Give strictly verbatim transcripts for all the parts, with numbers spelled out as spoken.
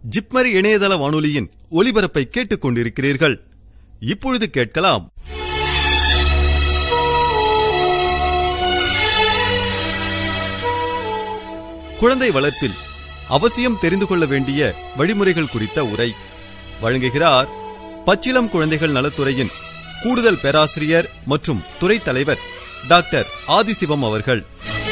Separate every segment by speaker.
Speaker 1: ஜிப்மர் இணையதள வானொலியின் ஒலிபரப்பை கேட்டுக் கொண்டிருக்கிறீர்கள். இப்பொழுது கேட்கலாம் குழந்தை வளர்ப்பில் அவசியம் தெரிந்து கொள்ள வேண்டிய வழிமுறைகள் குறித்த உரை. வழங்குகிறார் பச்சிளம் குழந்தைகள் நலத்துறையின் கூடுதல் பேராசிரியர் மற்றும் துறை தலைவர் டாக்டர் ஆதிசிவம் அவர்கள்.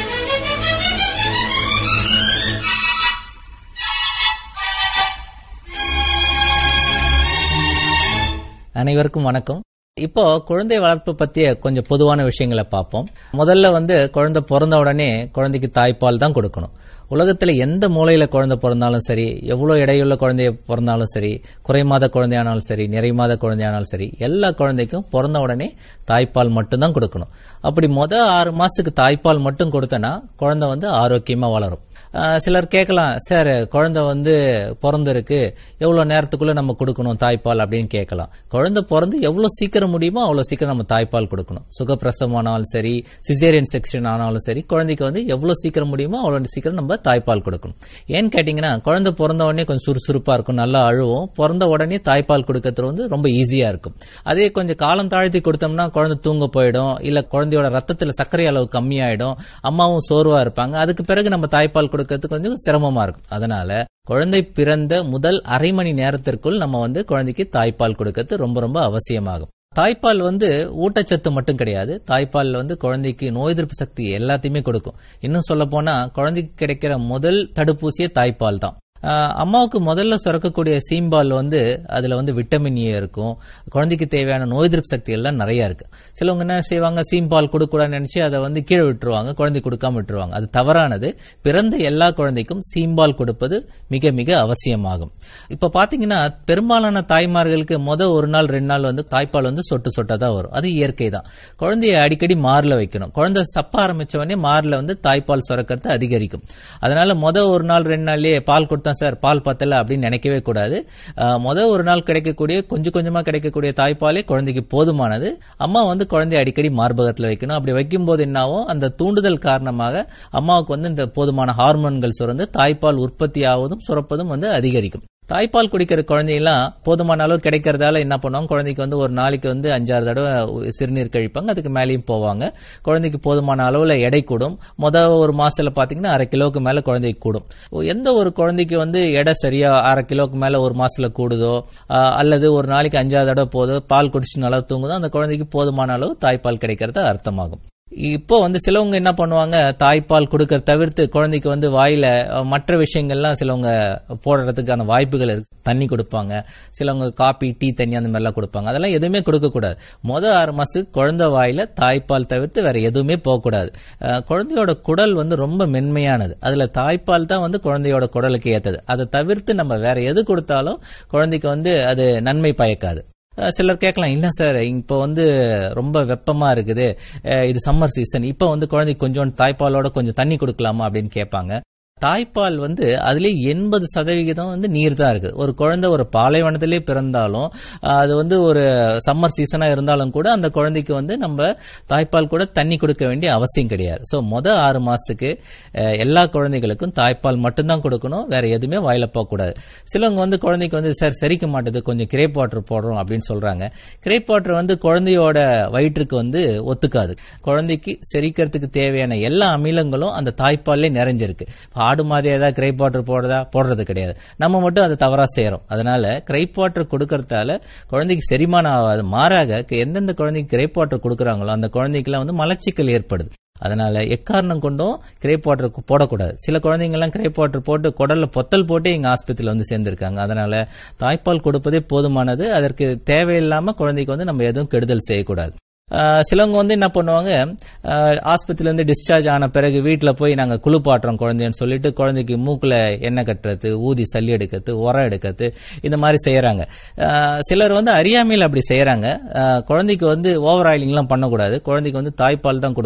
Speaker 2: அனைவருக்கும் வணக்கம். இப்போ குழந்தை வளர்ப்பு பத்திய கொஞ்சம் பொதுவான விஷயங்களை பார்ப்போம். முதல்ல வந்து குழந்தை பிறந்த உடனே குழந்தைக்கு தாய்ப்பால் தான் கொடுக்கணும். உலகத்துல எந்த மூலையில குழந்தை பிறந்தாலும் சரி, எவ்வளவு எடையுள்ள குழந்தைய பிறந்தாலும் சரி, குறைமாத குழந்தையானாலும் சரி, நிறைமாத குழந்தையானாலும் சரி, எல்லா குழந்தைக்கும் பிறந்த உடனே தாய்ப்பால் மட்டும்தான் கொடுக்கணும். அப்படி மொத ஆறு மாசத்துக்கு தாய்ப்பால் மட்டும் கொடுத்தனா குழந்தை வந்து ஆரோக்கியமா வளரும். சிலர் கேட்கலாம், சார் குழந்தை வந்து பிறந்திருக்கு, எவ்வளவு நேரத்துக்குள்ள நம்ம கொடுக்கணும் தாய்ப்பால் அப்படின்னு கேட்கலாம். குழந்தை பிறந்து எவ்வளவு சீக்கிரம் முடியுமோ அவ்வளவு சீக்கிரம் நம்ம தாய்ப்பால் கொடுக்கணும். சுகப்பிரசவம் ஆனாலும் சரி, சிசேரியன் செக்ஷன் ஆனாலும் சரி, குழந்தைக்கு வந்து எவ்வளவு சீக்கிரம் முடியுமோ அவ்வளவு சீக்கிரம் நம்ம தாய்ப்பால் கொடுக்கணும். ஏன்னு கேட்டீங்கன்னா, குழந்தை பிறந்த உடனே கொஞ்சம் சுறுசுறுப்பா இருக்கும், நல்லா அழுவும். பிறந்த உடனே தாய்ப்பால் கொடுக்கறது வந்து ரொம்ப ஈஸியா இருக்கும். அதே கொஞ்சம் காலம் தாழ்த்தி கொடுத்தோம்னா குழந்தை தூங்க போயிடும், இல்ல குழந்தையோட ரத்தத்துல சர்க்கரை அளவு கம்மியாயிடும், அம்மாவும் சோர்வா இருப்பாங்க. அதுக்கு பிறகு நம்ம தாய்ப்பால் கொடுக்கறது கொஞ்சம் சிரமமா இருக்கும். அதனால குழந்தை பிறந்த முதல் அரை மணி நேரத்திற்குள் நம்ம வந்து குழந்தைக்கு தாய்ப்பால் கொடுக்கறது ரொம்ப ரொம்ப அவசியமாகும். தாய்ப்பால் வந்து ஊட்டச்சத்து மட்டும் கிடையாது. தாய்ப்பால் வந்து குழந்தைக்கு நோய் எதிர்ப்பு சக்தி எல்லாத்தையுமே கொடுக்கும். இன்னும் சொல்ல போனா குழந்தைக்கு கிடைக்கிற முதல் தடுப்பூசியே தாய்ப்பால் தான். அம்மாவுக்கு முதல்ல சுரக்கக்கூடிய சீம்பால் வந்து அதுல வந்து விட்டமின் ஏ இருக்கும். குழந்தைக்கு தேவையான நோய் எதிர்ப்பு சக்தி எல்லாம் நிறைய இருக்கு. சிலவங்க என்ன செய்வாங்க, சீம்பால் கொடுக்கூடாதுன்னு நினைச்சு அதை வந்து கீழே விட்டுருவாங்க, குழந்தை கொடுக்காம விட்டுருவாங்க. அது தவறானது. பிறந்த எல்லா குழந்தைக்கும் சீம்பால் கொடுப்பது மிக மிக அவசியமாகும். இப்ப பாத்தீங்கன்னா பெரும்பாலான தாய்மார்களுக்கு முத ஒரு நாள் ரெண்டு நாள் வந்து தாய்ப்பால் வந்து சொட்டு சொட்டா தான் வரும். அது இயற்கை தான். குழந்தைய அடிக்கடி மார்ல வைக்கணும். குழந்தை சப்ப ஆரம்பிச்ச உடனே மார்ல வந்து தாய்ப்பால் சுரக்கிறது அதிகரிக்கும். அதனால முத ஒரு நாள் ரெண்டு நாள்லயே பால் கொடுத்தா சார் பால் பத்தல அப்படின்னு நினைக்கவே கூடாது. முதல் ஒரு நாள் கிடைக்கக்கூடிய கொஞ்சம் கொஞ்சமா கிடைக்கக்கூடிய தாய்ப்பாலே குழந்தைக்கு போதுமானது. அம்மா வந்து குழந்தைய அடிக்கடி மார்பகத்துல வைக்கணும். அப்படி வைக்கும் போது என்னாவும், அந்த தூண்டுதல் காரணமாக அம்மாவுக்கு வந்து இந்த போதுமான ஹார்மோன்கள் சுரந்து தாய்ப்பால் உற்பத்தி ஆவதும் சுரப்பதும் வந்து அதிகரிக்கும். தாய்ப்பால் குடிக்கிற குழந்தையெல்லாம் போதுமான அளவு கிடைக்கிறதால என்ன பண்ணுவாங்க, குழந்தைக்கு வந்து ஒரு நாளைக்கு வந்து அஞ்சாறு தடவை சிறுநீர் கழிப்பாங்க. அதுக்கு மேலேயும் போவாங்க. குழந்தைக்கு போதுமான அளவுல எடை கூடும். முதல் ஒரு மாசத்துல பாத்தீங்கன்னா அரை கிலோவுக்கு மேல குழந்தைக்கு கூடும். எந்த ஒரு குழந்தைக்கு வந்து எடை சரியா அரை கிலோவுக்கு மேல ஒரு மாசத்துல கூடுதோ, அல்லது ஒரு நாளைக்கு அஞ்சாறு தடவை போதோ, பால் குடிச்சு நல்லா தூங்குதோ, அந்த குழந்தைக்கு போதுமான அளவு தாய்ப்பால் கிடைக்கிறது அர்த்தமாகும். இப்போ வந்து சிலவங்க என்ன பண்ணுவாங்க, தாய்ப்பால் கொடுக்க தவிர்த்து குழந்தைக்கு வந்து வாயில மற்ற விஷயங்கள்லாம் சிலவங்க போடுறதுக்கான வாய்ப்புகள் இருக்கு. தண்ணி கொடுப்பாங்க, சிலவங்க காபி டீ தண்ணி அந்த மாதிரிலாம் கொடுப்பாங்க. அதெல்லாம் எதுவுமே கொடுக்க கூடாது. மொதல் ஆறு மாசத்துக்கு குழந்தை வாயில தாய்ப்பால் தவிர்த்து வேற எதுவுமே போகக்கூடாது. குழந்தையோட குடல் வந்து ரொம்ப மென்மையானது. அதுல தாய்ப்பால் தான் வந்து குழந்தையோட குடலுக்கு ஏத்தது. அதை தவிர்த்து நம்ம வேற எது கொடுத்தாலும் குழந்தைக்கு வந்து அது நன்மை பயக்காது. சிலர் கேட்கலாம், இல்ல சார் இப்ப வந்து ரொம்ப வெப்பமா இருக்குது, இது சம்மர் சீசன், இப்ப வந்து குழந்தைக்கு கொஞ்சம் தாய்ப்பாலோட கொஞ்சம் தண்ணி கொடுக்கலாமா அப்படின்னு கேட்பாங்க. தாய்ப்பால் வந்து அதுல எண்பது சதவிகிதம் வந்து நீர் தான் இருக்கு. ஒரு குழந்தை ஒரு பாலைவனத்திலே பிறந்தாலும், அது வந்து ஒரு சம்மர் சீசனா இருந்தாலும் கூட அந்த குழந்தைக்கு வந்து நம்ம தாய்ப்பால் கூட தண்ணி கொடுக்க வேண்டிய அவசியம் கிடையாது. சோ முத ஆறு மாசத்துக்கு எல்லா குழந்தைகளுக்கும் தாய்ப்பால் மட்டும்தான் கொடுக்கணும், வேற எதுவுமே வாயில போகக்கூடாது. சிலவங்க வந்து குழந்தைக்கு வந்து சார் செரிக்க மாட்டேது, கொஞ்சம் கிரேப் வாட்டர் போடுறோம் அப்படின்னு சொல்றாங்க. கிரேப் வாட்டர் வந்து குழந்தையோட வயிற்றுக்கு வந்து ஒத்துக்காது. குழந்தைக்கு செரிக்கிறதுக்கு தேவையான எல்லா அமிலங்களும் அந்த தாய்ப்பால்லே நிறைஞ்சிருக்கு. ஆடு மாதிரி ஏதாவது கிரைப் வாட்டர் போடுறதா போடுறது கிடையாது. நம்ம மட்டும் அதை தவறா செய்யறோம். அதனால கிரைப் வாட்டர் கொடுக்கறதால குழந்தைக்கு செரிமானம் ஆகாது. மாறாக எந்தெந்த குழந்தைக்கு கிரைப் வாட்டர் கொடுக்கறாங்களோ அந்த குழந்தைக்கெல்லாம் வந்து மலச்சிக்கல் ஏற்படுது. அதனால எக்காரணம் கொண்டும் கிரேப் வாட்டர் போடக்கூடாது. சில குழந்தைங்க எல்லாம் கிரேப் வாட்டர் போட்டு குடல்ல பொத்தல் போட்டு எங்க ஆஸ்பத்திரியில வந்து சேர்ந்திருக்காங்க. அதனால தாய்ப்பால் கொடுப்பதே போதுமானது. அதற்கு தேவையில்லாம குழந்தைக்கு வந்து நம்ம எதுவும் கெடுதல் செய்யக்கூடாது. சிலவங்க வந்து என்ன பண்ணுவாங்க, ஆஸ்பத்திரியில இருந்து டிஸ்சார்ஜ் ஆன பிறகு வீட்டுல போய் நாங்க குளிப்பாட்டுறோம் குழந்தைன்னு சொல்லிட்டு குழந்தைக்கு மூக்குல எண்ணெய் கட்டுறது, ஊதி சல்லி எடுக்கிறது, உரம் எடுக்கிறது, இந்த மாதிரி செய்யறாங்க. சிலர் வந்து அறியாமையில் அப்படி செய்யறாங்க. குழந்தைக்கு வந்து ஓவர் ஆயிலிங் எல்லாம் பண்ணக்கூடாது. குழந்தைக்கு வந்து தாய்ப்பால் தான் கொடுக்கணும்.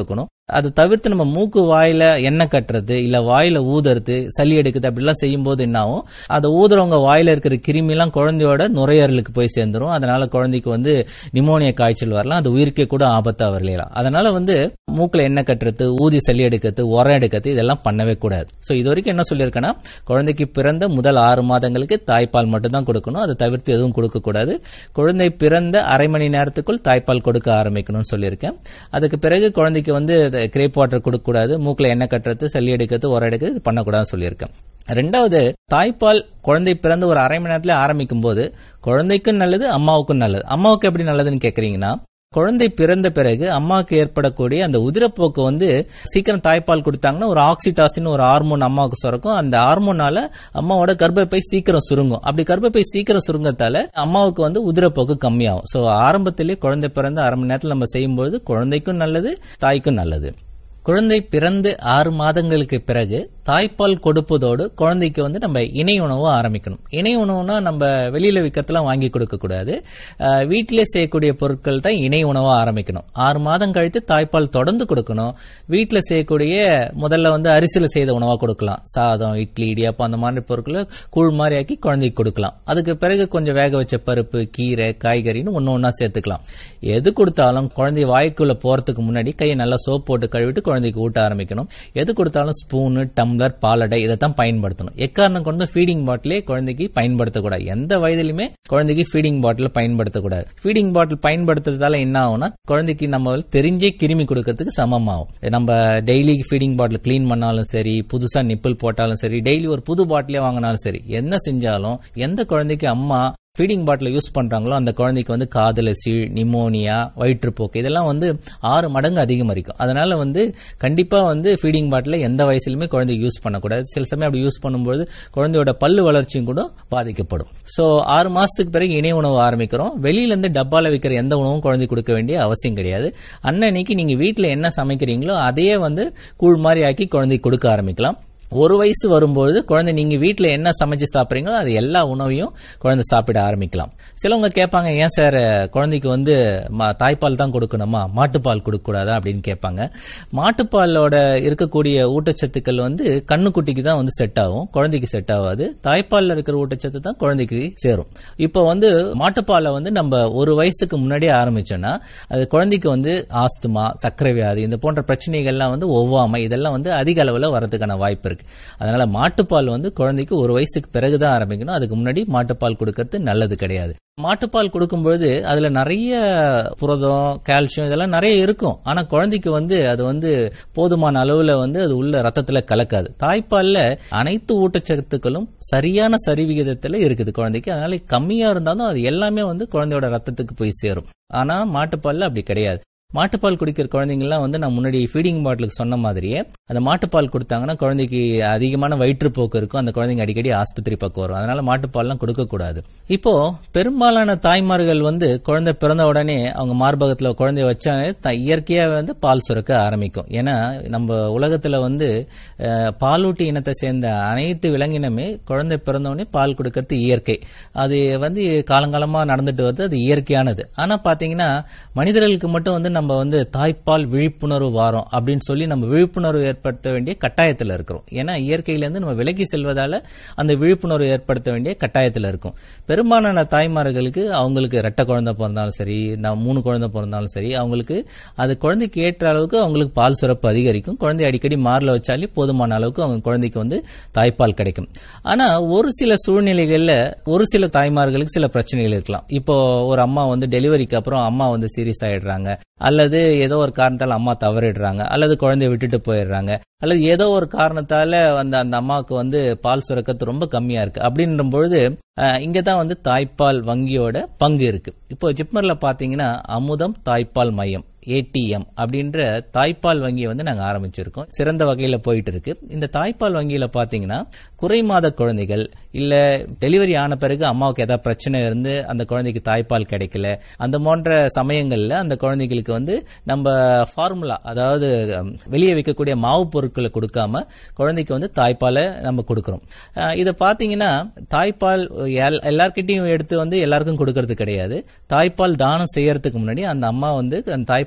Speaker 2: அது தவிர்த்து நம்ம மூக்கு வாயில எண்ணெய் கட்டுறது இல்ல வாயில ஊதுறது சளி எடுக்குது அப்படிலாம் செய்யும் போது என்ன ஆகும், அதை ஊதுறவங்க வாயில இருக்கிற கிருமி எல்லாம் குழந்தையோட நுரையீரலுக்கு போய் சேர்ந்துரும். அதனால குழந்தைக்கு வந்து நிமோனியா காய்ச்சல் வரலாம், அது உயிருக்கே கூட ஆபத்தா வரலாம். அதனால வந்து மூக்குல எண்ணெய் கட்டுறது, ஊதி சளி எடுக்கிறது, உரம் எடுக்கிறது இதெல்லாம் பண்ணவே கூடாது. சோ இது வரைக்கும் என்ன சொல்லியிருக்கேன்னா, குழந்தைக்கு பிறந்த முதல் ஆறு மாதங்களுக்கு தாய்ப்பால் மட்டும் தான் கொடுக்கணும், அதை தவிர்த்து எதுவும் கொடுக்க கூடாது. குழந்தை பிறந்த அரை மணி நேரத்துக்குள் தாய்ப்பால் கொடுக்க ஆரம்பிக்கணும்னு சொல்லியிருக்கேன். அதுக்கு பிறகு குழந்தைக்கு வந்து கிரேப் வாட்டர் கொடுக்க கூடாது, மூக்குல எண்ணெய் கட்டுறது, சளி எடுக்கிறது, உரம் எடுக்கிறது பண்ணக்கூடாதுன்னு சொல்லியிருக்கேன். ரெண்டாவது, தாய்ப்பால் குழந்தை பிறந்து ஒரு அரை மணி நேரத்துல ஆரம்பிக்கும் போது குழந்தைக்கும் நல்லது, அம்மாவுக்கும் நல்லது. அம்மாவுக்கு எப்படி நல்லதுன்னு கேக்குறீங்கன்னா, குழந்தை பிறந்த பிறகு அம்மாவுக்கு ஏற்படக்கூடிய அந்த உதிரப்போக்கு வந்து சீக்கிரம் தாய்ப்பால் கொடுத்தாங்கன்னா ஒரு ஆக்சிடாசின் ஒரு ஹார்மோன் அம்மாவுக்கு சுரக்கும். அந்த ஹார்மோனால அம்மாவோட கர்ப்பப்பை சீக்கிரம் சுருங்கும். அப்படி கர்ப்பப்பை சீக்கிரம் சுருங்கத்தால அம்மாவுக்கு வந்து உதிரப்போக்கு கம்மியாகும். சோ ஆரம்பத்திலேயே குழந்தை பிறந்த அரை மணி நேரத்தில் நம்ம செய்யும்போது குழந்தைக்கும் நல்லது, தாய்க்கும் நல்லது. குழந்தை பிறந்து ஆறு மாதங்களுக்கு பிறகு தாய்ப்பால் கொடுப்பதோடு குழந்தைக்கு வந்து நம்ம இணை உணவு ஆரம்பிக்கணும். இணை உணவுனா நம்ம வெளியில விற்கத்தெல்லாம் வாங்கி கொடுக்க கூடாது, வீட்டிலே செய்யக்கூடிய பொருட்கள் தான் இணை உணவா ஆரம்பிக்கணும். ஆறு மாதம் கழித்து தாய்ப்பால் தொடர்ந்து கொடுக்கணும். வீட்டுல செய்யக்கூடிய முதல்ல வந்து அரிசியில செய்த உணவா கொடுக்கலாம், சாதம், இட்லி, இடியாப்பம் அந்த மாதிரி பொருட்களை கூழ் மாதிரி ஆக்கி குழந்தைக்கு கொடுக்கலாம். அதுக்கு பிறகு கொஞ்சம் வேக வச்ச பருப்பு, கீரை, காய்கறின்னு ஒன்னு ஒன்னா சேர்த்துக்கலாம். எது கொடுத்தாலும் குழந்தை வாய்க்குள்ள போறதுக்கு முன்னாடி கையை நல்லா சோப் போட்டு கழுவிட்டு குழந்தைக்கு ஊட்ட ஆரம்பிக்கணும். எது கொடுத்தாலும் ஸ்பூனு, டம்ளர், பாலடை இதைத்தான் பயன்படுத்தணும். எக்காரணம் கொண்டு ஃபீடிங் பாட்டிலே குழந்தைக்கு பயன்படுத்தக்கூடாது. எந்த வயதிலுமே குழந்தைக்கு ஃபீடிங் பாட்டில் பயன்படுத்தக்கூடாது. ஃபீடிங் பாட்டில் பயன்படுத்துறதால என்ன ஆகும்னா, குழந்தைக்கு நம்ம தெரிஞ்சே கிருமி கொடுக்கறதுக்கு சமமாகும். நம்ம டெய்லி ஃபீடிங் பாட்டில் கிளீன் பண்ணாலும் சரி, புதுசா நிப்பிள் போட்டாலும் சரி, டெய்லி ஒரு புது பாட்டிலே வாங்கினாலும் சரி, என்ன செஞ்சாலும் எந்த குழந்தைக்கு அம்மா ஃபீடிங் பாட்டில் யூஸ் பண்றாங்களோ அந்த குழந்தைக்கு வந்து காதுல சீழ், நிமோனியா, வயிற்றுப்போக்கு இதெல்லாம் வந்து ஆறு மடங்கு அதிகமாகும். அதனால வந்து கண்டிப்பா வந்து ஃபீடிங் பாட்டில் எந்த வயசுலயுமே குழந்தைக்கு யூஸ் பண்ணக்கூடாது. சில சமயம் அப்படி யூஸ் பண்ணும்போது குழந்தையோட பல்லு வளர்ச்சியும் கூட பாதிக்கப்படும். சோ ஆறு மாசத்துக்கு பிறகு இணை உணவு ஆரம்பிக்கிறோம். வெளியில இருந்து டப்பால வைக்கிற எந்த உணவும் குழந்தை கொடுக்க வேண்டிய அவசியம் கிடையாது. அன்னன்னைக்கு நீங்க வீட்டுல என்ன சமைக்கிறீங்களோ அதையே வந்து கூழ் மாதிரி ஆக்கி குழந்தைக்கு கொடுக்க ஆரம்பிக்கலாம். ஒரு வயசு வரும்போது குழந்தை நீங்க வீட்டுல என்ன சமைச்சு சாப்பிடுறீங்களோ அது எல்லா உணவையும் குழந்தை சாப்பிட ஆரம்பிக்கலாம். சிலவங்க கேட்பாங்க, ஏன் சார் குழந்தைக்கு வந்து தாய்ப்பால் தான் கொடுக்கணுமா, மாட்டுப்பால் கொடுக்க கூடாதா அப்படின்னு கேட்பாங்க. மாட்டுப்பாலோட இருக்கக்கூடிய ஊட்டச்சத்துக்கள் வந்து கண்ணுக்குட்டிக்கு தான் வந்து செட் ஆகும், குழந்தைக்கு செட் ஆகாது. தாய்ப்பால்ல இருக்கிற ஊட்டச்சத்து தான் குழந்தைக்கு சேரும். இப்போ வந்து மாட்டுப்பாலை வந்து நம்ம ஒரு வயசுக்கு முன்னாடியே ஆரம்பிச்சோம்னா அது குழந்தைக்கு வந்து ஆஸ்துமா, சர்க்கரை வியாதி இந்த போன்ற பிரச்சனைகள்லாம் வந்து ஒவ்வாமை இதெல்லாம் வந்து அதிக அளவுல வரதுக்கான வாய்ப்பு இருக்கு. அதனால மாட்டுப்பால் வந்து குழந்தைக்கு ஒரு வயசுக்கு பிறகுதான் ஆரம்பிக்கணும். அதுக்கு முன்னாடி மாட்டுப்பால் கொடுக்கறது நல்லது கிடையாது. மாட்டுப்பால் கொடுக்கும்போது அதுல நிறைய புரதம், கால்சியம் இதெல்லாம் நிறைய இருக்கும். ஆனா குழந்தைக்கு வந்து அது வந்து போதுமான அளவுல வந்து அது உள்ள ரத்தத்துல கலக்காது. தாய்ப்பால்ல அனைத்து ஊட்டச்சத்துக்களும் சரியான சரிவிகிதத்துல இருக்குது குழந்தைக்கு. அதனால கம்மியா இருந்தாலும் அது எல்லாமே வந்து குழந்தையோட ரத்தத்துக்கு போய் சேரும். ஆனா மாட்டுப்பால்ல அப்படி கிடையாது. மாட்டுப்பால் குடிக்கிற குழந்தைங்கலாம் வந்து நான் முன்னாடி ஃபீடிங் பாட்டிலுக்கு சொன்ன மாதிரியே அந்த மாட்டுப்பால் கொடுத்தாங்கன்னா குழந்தைக்கு அதிகமான வயிற்றுப்போக்கு இருக்கும், அந்த குழந்தைங்க அடிக்கடி ஆஸ்பத்திரி பக்கம் வரும். அதனால மாட்டுப்பால்லாம் கொடுக்க கூடாது. இப்போ பெரும்பாலான தாய்மார்கள் வந்து குழந்தை பிறந்த உடனே அவங்க மார்பகத்துல குழந்தைய வச்சாலே இயற்கையா வந்து பால் சுரக்க ஆரம்பிக்கும். ஏன்னா நம்ம உலகத்துல வந்து பாலூட்டி இனத்தை சேர்ந்த அனைத்து விலங்கினமே குழந்தை பிறந்த உடனே பால் கொடுக்கறது இயற்கை. அது வந்து காலங்காலமா நடந்துட்டு வருது, அது இயற்கையானது. ஆனா பாத்தீங்கன்னா மனிதர்களுக்கு மட்டும் வந்து நம்ம வந்து தாய்ப்பால் விழிப்புணர்வு வாரம் அப்படின்னு சொல்லி நம்ம விழிப்புணர்வு ஏற்படுத்த வேண்டிய கட்டாயத்தில் இருக்கிறோம். ஏன்னா இயற்கையிலிருந்து நம்ம விலகி செல்வதால அந்த விழிப்புணர்வு ஏற்படுத்த வேண்டிய கட்டாயத்தில் இருக்கும். பெரும்பாலான தாய்மார்களுக்கு அவங்களுக்கு ரெட்டை குழந்தை பிறந்தாலும் சரி, மூணு குழந்தை பிறந்தாலும் சரி, அவங்களுக்கு அது குழந்தைக்கு ஏற்ற அளவுக்கு அவங்களுக்கு பால் சுரப்பு அதிகரிக்கும். குழந்தை அடிக்கடி மார்ல வச்சாலே போதுமான அளவுக்கு அவங்க குழந்தைக்கு வந்து தாய்ப்பால் கிடைக்கும். ஆனா ஒரு சில சூழ்நிலைகள்ல ஒரு சில தாய்மார்களுக்கு சில பிரச்சனைகள் இருக்கலாம். இப்போ ஒரு அம்மா வந்து டெலிவரிக்கு அப்புறம் அம்மா வந்து சீரியஸ் ஆயிடுறாங்க, அல்லது ஏதோ ஒரு காரணத்தால் அம்மா தவறிடுறாங்க, அல்லது குழந்தைய விட்டுட்டு போயிடுறாங்க, அல்லது ஏதோ ஒரு காரணத்தால அந்த அந்த அம்மாவுக்கு வந்து பால் சுரக்கத்து ரொம்ப கம்மியா இருக்கு. அப்படின்ற பொழுது இங்கதான் வந்து தாய்ப்பால் வங்கியோட பங்கு இருக்கு. இப்போ ஜிப்மர்ல பாத்தீங்கன்னா அமுதம் தாய்ப்பால் மையம் ஏடிஎம் அப்படின்ற தாய்ப்பால் வங்கியை வந்து நாங்க ஆரம்பிச்சிருக்கோம். சிறந்த வகையில போயிட்டு இருக்கு. இந்த தாய்ப்பால் வங்கியில பாத்தீங்கன்னா குறை மாத குழந்தைகள் இல்ல டெலிவரி ஆன பிறகு அம்மாவுக்கு ஏதாவது பிரச்சனை இருந்து அந்த குழந்தைக்கு தாய்ப்பால் கிடைக்கல, அந்த போன்ற சமயங்கள்ல அந்த குழந்தைகளுக்கு வந்து நம்ம ஃபார்முலா, அதாவது வெளியே வைக்கக்கூடிய மாவு பொருட்களை கொடுக்காம குழந்தைக்கு வந்து தாய்ப்பாலை நம்ம கொடுக்கறோம். இதை பாத்தீங்கன்னா தாய்ப்பால் எல்லார்கிட்டையும் எடுத்து வந்து எல்லாருக்கும் கொடுக்கறது கிடையாது. தாய்ப்பால் தானம் செய்யறதுக்கு முன்னாடி அந்த அம்மா வந்து அந்த தாய்ப்பால்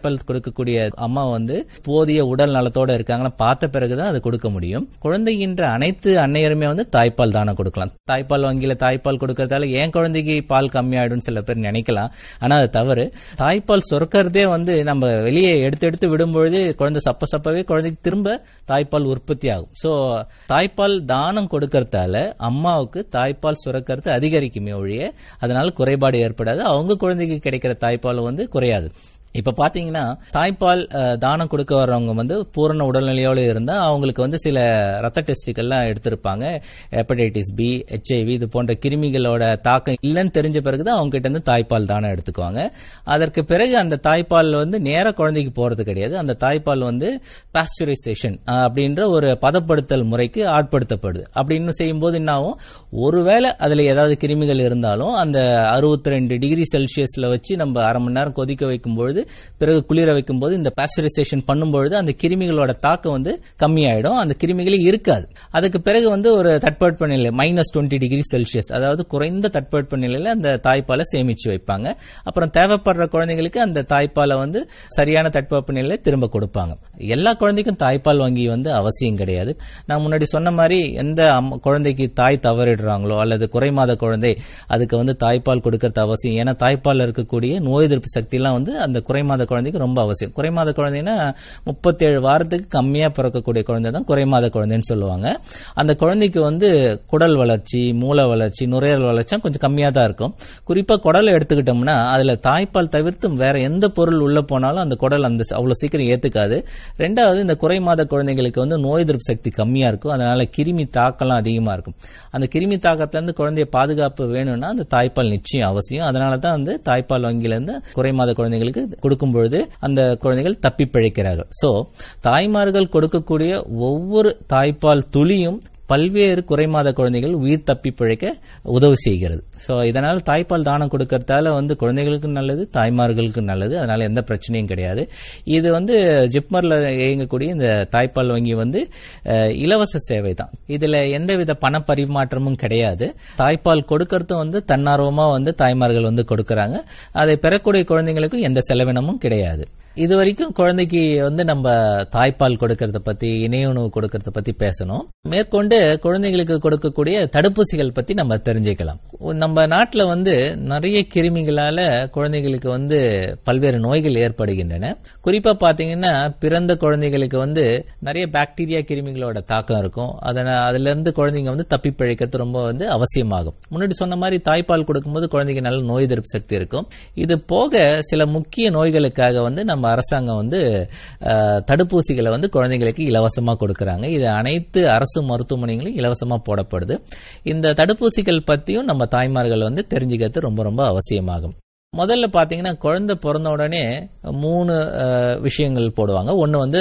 Speaker 2: தாய்ப்பால் கொடுக்கக்கூடிய அம்மா வந்து போதிய உடல் நலத்தோட இருக்காங்கன்னா பார்த்த பிறகுதான் அது கொடுக்க முடியும். குழந்தைகின்ற அனைத்து அன்னையருமே வந்து தாய்ப்பால் தானம் கொடுக்கலாம். தாய்ப்பால் வங்கியில தாய்ப்பால் கொடுக்கறதால ஏன் குழந்தைக்கு பால் கம்மியாயிடும் சில பேர் நினைக்கலாம். ஆனா அது தவறு. தாய்ப்பால் சுரக்கிறதே வந்து நம்ம வெளியே எடுத்து எடுத்து விடும்பொழுது குழந்தை சப்ப சப்பவே குழந்தைக்கு திரும்ப தாய்ப்பால் உற்பத்தி ஆகும். சோ தாய்ப்பால் தானம் கொடுக்கறதால அம்மாவுக்கு தாய்ப்பால் சுரக்கிறது அதிகரிக்குமே ஒழிய அதனால குறைபாடு ஏற்படாது. அவங்க குழந்தைக்கு கிடைக்கிற தாய்ப்பால் வந்து குறையாது. இப்ப பாத்தீங்கன்னா தாய்ப்பால் தானம் கொடுக்க வர்றவங்க வந்து பூரண உடல்நிலையோடு இருந்தா அவங்களுக்கு வந்து சில ரத்த டெஸ்டுகள்லாம் எடுத்திருப்பாங்க. ஹெப்படைட்டிஸ் பி, ஹெச்ஐவி இது போன்ற கிருமிகளோட தாக்கம் இல்லைன்னு தெரிஞ்ச பிறகுதான் அவங்க கிட்ட இருந்து தாய்ப்பால் தானம் எடுத்துக்குவாங்க. அதற்கு பிறகு அந்த தாய்ப்பால் வந்து நேர குழந்தைக்கு போறது கிடையாது. அந்த தாய்ப்பால் வந்து பாஸ்டரைசேஷன் அப்படின்ற ஒரு பதப்படுத்தல் முறைக்கு ஆட்படுத்தப்படுது. அப்படின்னு செய்யும்போது என்ன ஆகும், ஒருவேளை அதுல ஏதாவது கிருமிகள் இருந்தாலும் அந்த அறுபத்தி ரெண்டு டிகிரி செல்சியஸ்ல வச்சு நம்ம அரை மணி நேரம் கொதிக்க வைக்கும் பொழுது பிறகு குளிர வைக்கும் போது இந்த பாஸ்டரைசேஷன் பண்ணும்பொழுது அந்த கிருமிகளோட தாக்கம் வந்து கம்மியாயிடும். அந்த கிருமிகளே இருக்காது. அதுக்கு பிறகு வந்து ஒரு தட்பவெப்ப நிலை மைனஸ் டுவெண்ட்டி டிகிரி செல்சியஸ் அதாவது குறைந்த தட்பவெப்ப நிலையில அந்த தாய்ப்பாலை சேமிச்சு வைப்பாங்க. அப்புறம் தேவைப்படுற குழந்தைங்களுக்கு அந்த தாய்ப்பாலை வந்து சரியான தட்பவெப்ப நிலையில திரும்ப கொடுப்பாங்க. எல்லா குழந்தைக்கும் தாய்ப்பால் வங்கி வந்து அவசியம் கிடையாது. நான் முன்னாடி சொன்ன மாதிரி எந்த குழந்தைக்கு தாய் தவறிடுறாங்களோ அல்லது குறைமாத குழந்தை அதுக்கு வந்து தாய்ப்பால் கொடுக்கறது அவசியம். ஏன்னா தாய்ப்பால் இருக்கக்கூடிய நோய் எதிர்ப்பு சக்தி எல்லாம் வந்து அந்த குறைமாத குழந்தைக்கு ரொம்ப அவசியம். குறைமாத குழந்தைன்னா முப்பத்தி ஏழு வாரத்துக்கு கம்மியா பிறக்கக்கூடிய குழந்தை தான் குறைமாத குழந்தைன்னு சொல்லுவாங்க. அந்த குழந்தைக்கு வந்து குடல் வளர்ச்சி, மூளை வளர்ச்சி, நுரையீரல் வளர்ச்சி கொஞ்சம் கம்மியா தான் இருக்கும். குறிப்பா குடலை எடுத்துக்கிட்டோம்னா அதுல தாய்ப்பால் தவிர்த்து வேற எந்த பொருள் உள்ள போனாலும் அந்த குடல் அந்த அவ்வளவு சீக்கிரம் ஏத்துக்காது. ரெண்டாவது இந்த குறைமாத குழந்தைகளுக்கு வந்து நோய் எதிர்ப்பு சக்தி கம்மியா இருக்கும். அதனால கிருமி தாக்கம்லாம் அதிகமா இருக்கும். அந்த கிருமி தாக்கத்துல இருந்து குழந்தைய பாதுகாப்பு வேணும்னா அந்த தாய்ப்பால் நிச்சயம் அவசியம். அதனாலதான் வந்து தாய்ப்பால் வங்கியில இருந்து குறைமாத குழந்தைகளுக்கு கொடுக்கும் பொழுது அந்த குழந்தைகள் தப்பி பிழைக்கிறார்கள். சோ தாய்மார்கள் கொடுக்கக்கூடிய ஒவ்வொரு தாய்ப்பால் துளியும் பல்வேறு குறைமாத குழந்தைகள் உயிர் தப்பி பிழைக்க உதவி செய்கிறது. சோ இதனால தாய்ப்பால் தானம் கொடுக்கறதால வந்து குழந்தைகளுக்கு நல்லது, தாய்மார்களுக்கு நல்லது. அதனால எந்த பிரச்சனையும் கிடையாது. இது வந்து ஜிப்மர்ல இயங்கக்கூடிய இந்த தாய்ப்பால் வங்கி வந்து இலவச சேவை தான். இதுல எந்தவித பண பரிமாற்றமும் கிடையாது. தாய்ப்பால் கொடுக்கறதும் வந்து தன்னார்வமா வந்து தாய்மார்கள் வந்து கொடுக்கறாங்க. அதை பெறக்கூடிய குழந்தைங்களுக்கும் எந்த செலவினமும் கிடையாது. இது வரைக்கும் குழந்தைக்கு வந்து நம்ம தாய்ப்பால் கொடுக்கறத பத்தி, இணை உணவு கொடுக்கறத பத்தி பேசணும். மேற்கொண்டு குழந்தைகளுக்கு கொடுக்கக்கூடிய தடுப்பூசிகள் பத்தி நம்ம தெரிஞ்சுக்கலாம். நம்ம நாட்டுல வந்து நிறைய கிருமிகளால குழந்தைகளுக்கு வந்து பல்வேறு நோய்கள் ஏற்படுகின்றன. குறிப்பா பாத்தீங்கன்னா பிறந்த குழந்தைகளுக்கு வந்து நிறைய பாக்டீரியா கிருமிகளோட தாக்கம் இருக்கும். அதனால அதுல இருந்து குழந்தைங்க வந்து தப்பி பிழைக்கிறது ரொம்ப வந்து அவசியமாகும். முன்னாடி சொன்ன மாதிரி தாய்ப்பால் கொடுக்கும்போது குழந்தைக்கு நல்ல நோய் எதிர்ப்பு சக்தி இருக்கும். இது போக சில முக்கிய நோய்களுக்காக வந்து நம்ம அரசாங்கம் வந்து தடுப்பூசிகளை வந்து குழந்தைகளுக்கு இலவசமா கொடுக்கறாங்க. இது அனைத்து அரசு மருத்துவமனைகளும் இலவசமா போடப்படுது. இந்த தடுப்பூசிகள் பத்தியும் நம்ம தாய்மார்கள் வந்து தெரிஞ்சுக்கிறது ரொம்ப ரொம்ப அவசியமாகும். முதல்ல பாத்தீங்கன்னா குழந்தை பிறந்த உடனே மூணு விஷயங்கள் போடுவாங்க. ஒன்னு வந்து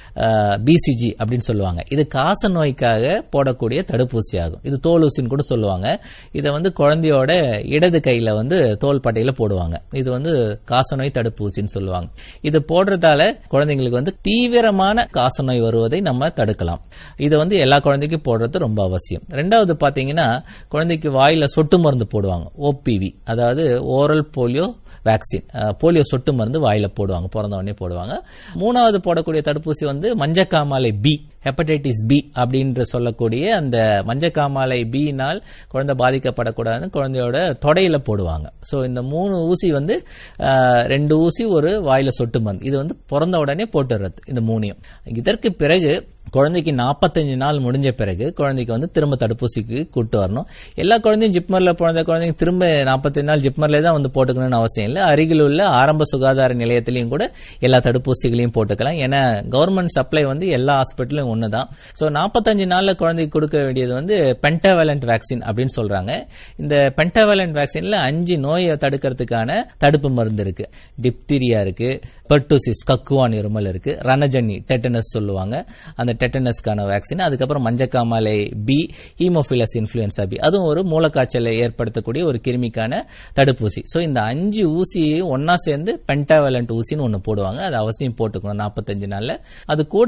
Speaker 2: பிசிஜி அப்படின்னு சொல்லுவாங்க. இது காச நோய்க்காக போடக்கூடிய தடுப்பூசி ஆகும். இது தோல் ஊசின்னு கூட சொல்லுவாங்க. இதை வந்து குழந்தையோட இடது கையில வந்து தோல் பட்டையில போடுவாங்க. இது வந்து காசநோய் தடுப்பூசின்னு சொல்லுவாங்க. இது போடுறதால குழந்தைங்களுக்கு வந்து தீவிரமான காசநோய் வருவதை நம்ம தடுக்கலாம். இது வந்து எல்லா குழந்தைக்கும் போடுறது ரொம்ப அவசியம். ரெண்டாவது பாத்தீங்கன்னா குழந்தைக்கு வாயில சொட்டு மருந்து போடுவாங்க. ஓபிவி அதாவது ஓரல் போலியோ வேக்சின், போலியோ சொட்டு மருந்து வாயில போடுவாங்க, பிறந்த உடனே போடுவாங்க. மூணாவது போடக்கூடிய தடுப்பூசி வந்து மஞ்சக்காமாலை பி, ஹெப்படைட்டிஸ் பி அப்படின்ற சொல்லக்கூடிய அந்த மஞ்சக்காமாலை பினால் குழந்தை பாதிக்கப்படக்கூடாதுன்னு குழந்தையோட தொடையில போடுவாங்க. சோ இந்த மூணு ஊசி வந்து ரெண்டு ஊசி ஒரு வாயில சொட்டு மருந்து, இது வந்து பிறந்த உடனே போட்டுறது இந்த மூணையும். இதற்கு பிறகு குழந்தைக்கு நாற்பத்தஞ்சு நாள் முடிஞ்ச பிறகு குழந்தைக்கு வந்து திரும்ப தடுப்பூசிக்கு கூட்டு வரணும். எல்லா குழந்தையும் ஜிப்மர்ல பிறந்த குழந்தைங்க திரும்ப நாற்பத்தஞ்சு நாள் ஜிப்மர்ல தான் வந்து போட்டுக்கணும்னு அவசியம் இல்லை. அருகில் உள்ள ஆரம்ப சுகாதார நிலையத்திலையும் கூட எல்லா தடுப்பூசிகளையும் போட்டுக்கலாம். ஏன்னா கவர்மெண்ட் சப்ளை வந்து எல்லா ஹாஸ்பிட்டலும் ஒண்ணுதான். சோ நாற்பத்தஞ்சு நாள்ல குழந்தைக்கு கொடுக்க வேண்டியது வந்து பென்டாவேலண்ட் வேக்சின் அப்படின்னு சொல்றாங்க. இந்த பென்டாவேலண்ட் வேக்சின்ல அஞ்சு நோயை தடுக்கிறதுக்கான தடுப்பு மருந்து இருக்கு. டிப்தீரியா இருக்கு, பெர்டூசிஸ் கக்குவான் இருமல் இருக்கு, ரணஜன்னி டெட்டனஸ் சொல்லுவாங்க அந்த டெட்டனஸ்க்கான வேக்சின், அதுக்கப்புறம் மஞ்சக்காமாலை பி, ஹீமோஃபிலஸ் இன்ஃபுளுன்சா பி, அதுவும் ஒரு மூலக்காய்ச்சலை ஏற்படுத்தக்கூடிய ஒரு கிருமிக்கான தடுப்பூசி. சோ இந்த அஞ்சு ஊசியை ஒன்னா சேர்ந்து பென்டாவேலண்ட் ஊசின்னு ஒன்னு போடுவாங்க. அது அவசியம் போட்டுக்கணும் நாற்பத்தஞ்சு நாள்ல. அது கூடவே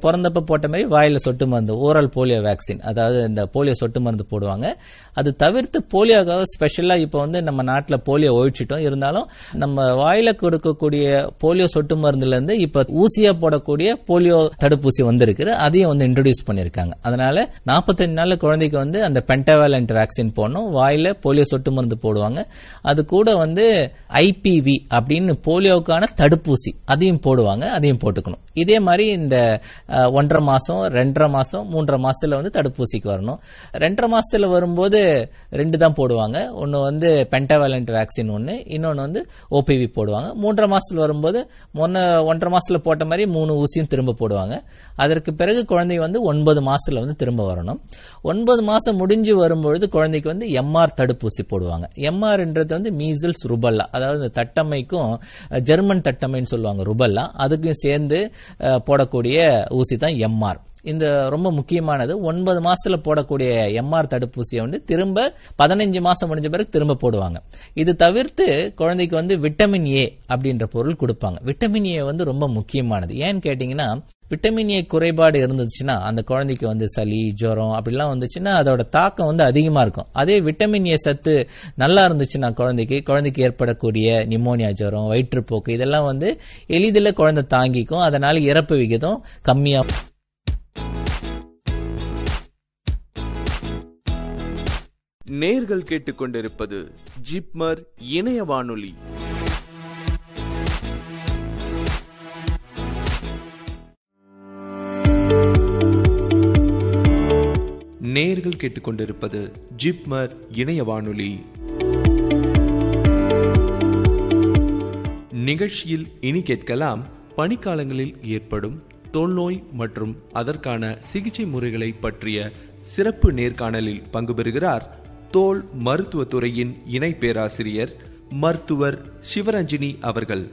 Speaker 2: பிறந்தப்ப போட்ட மாதிரி வாயில சொட்டு மருந்து, ஓரல் போலியோ வேக்சின், அதாவது இந்த போலியோ சொட்டு மருந்து போடுவாங்க. அது தவிர்த்து போலியோக்காக ஸ்பெஷலா இப்ப வந்து நம்ம நாட்டுல போலியோ ஒழிச்சிட்டோம். இருந்தாலும் நம்ம வாயில கொடுக்கக்கூடிய போலியோ சொட்டு மருந்துல இருந்து இப்ப ஊசியா போடக்கூடிய போலியோ தடுப்பூசி வந்திருக்கு. அதையும் வந்து இன்ட்ரோடியூஸ் பண்ணிருக்காங்க. அதனால நாற்பத்தஞ்சு நாள்ல குழந்தைக்கு வந்து அந்த பென்டாவேலண்ட் வேக்சின் போடணும். வாயில போலியோ சொட்டு மருந்து போடுவாங்க. அது கூட வந்து ஐபிவி அப்படின்னு போலியோக்கான தடுப்பூசி அதையும் போடுவாங்க. அதையும் போட்டுக்கணும். இதே மாதிரி இந்த ஒன்றரை மாசம் ரெண்டரை மாசம் மூன்றரை மாசத்துல வந்து தடுப்பூசிக்கு வரணும். ரெண்டரை மாசத்துல வரும்போது ரெண்டு தான் போடுவாங்க. ஒன்னு வந்து பென்டாவேலண்ட் வேக்சின் ஒன்னு, இன்னொன்னு வந்து ஓபிவி போடுவாங்க. மூன்றரை மாசத்துல வரும்போது முன்ன ஒன்றரை மாசத்துல போட்ட மாதிரி மூணு ஊசியும் திரும்ப போடுவாங்க. அதற்கு பிறகு குழந்தை வந்து ஒன்பது மாசத்துல வந்து திரும்ப வரணும். ஒன்பது மாசம் முடிஞ்சு வரும்பொழுது குழந்தைக்கு வந்து எம்ஆர் தடுப்பூசி போடுவாங்க. எம்ஆர்ன்றது வந்து மீசல்ஸ் ருபல்லா, அதாவது தட்டம்மைக்கும் ஜெர்மன் தட்டம்மைன்னு சொல்லுவாங்க ருபல்லா, அதுக்கும் சேர்ந்து போடக்கூடிய ஊசி தான் எம்ஆர். இந்த ரொம்ப முக்கியமானது. ஒன்பது மாசத்துல போடக்கூடிய எம்ஆர் தடுப்பூசியை வந்து திரும்ப பதினஞ்சு மாசம் முடிஞ்ச பிறகு திரும்ப போடுவாங்க. இது தவிர்த்து குழந்தைக்கு வந்து விட்டமின் ஏ அப்படின்ற பொருள் கொடுப்பாங்க. விட்டமின் ஏ வந்து ரொம்ப முக்கியமானது. ஏன்னு கேட்டீங்கன்னா, விட்டமின் ஏ குறைபாடு இருந்துச்சுன்னா அந்த குழந்தைக்கு வந்து சளி, ஜுரம் அப்படிலாம் வந்துச்சுன்னா அதோட தாக்கம் வந்து அதிகமா இருக்கும். அதே விட்டமின் ஏ சத்து நல்லா இருந்துச்சுன்னா குழந்தைக்கு குழந்தைக்கு ஏற்படக்கூடிய நிமோனியா, ஜுரம், வயிற்றுப்போக்கு இதெல்லாம் வந்து எளிதில் குழந்தை தாங்கிக்கும். அதனால இறப்பு விகிதம் கம்மியா.
Speaker 3: நேர்கள் கேட்டுக்கொண்டிருப்பது ஜிப்மர் இணைய வானொலி. நேர்கள் கேட்டுக்கொண்டிருப்பது ஜிப்மர் இணைய வானொலி. நிகழ்ச்சியில் இனி கேட்கலாம், பனிக்காலங்களில் ஏற்படும் தோல்நோய் மற்றும் அதற்கான சிகிச்சை முறைகளை பற்றிய சிறப்பு நேர்காணலில் பங்கு பெறுகிறார் தோல் மருத்துவத்துறையின் இணை பேராசிரியர் மருத்துவர் சிவரஞ்சினி அவர்கள்.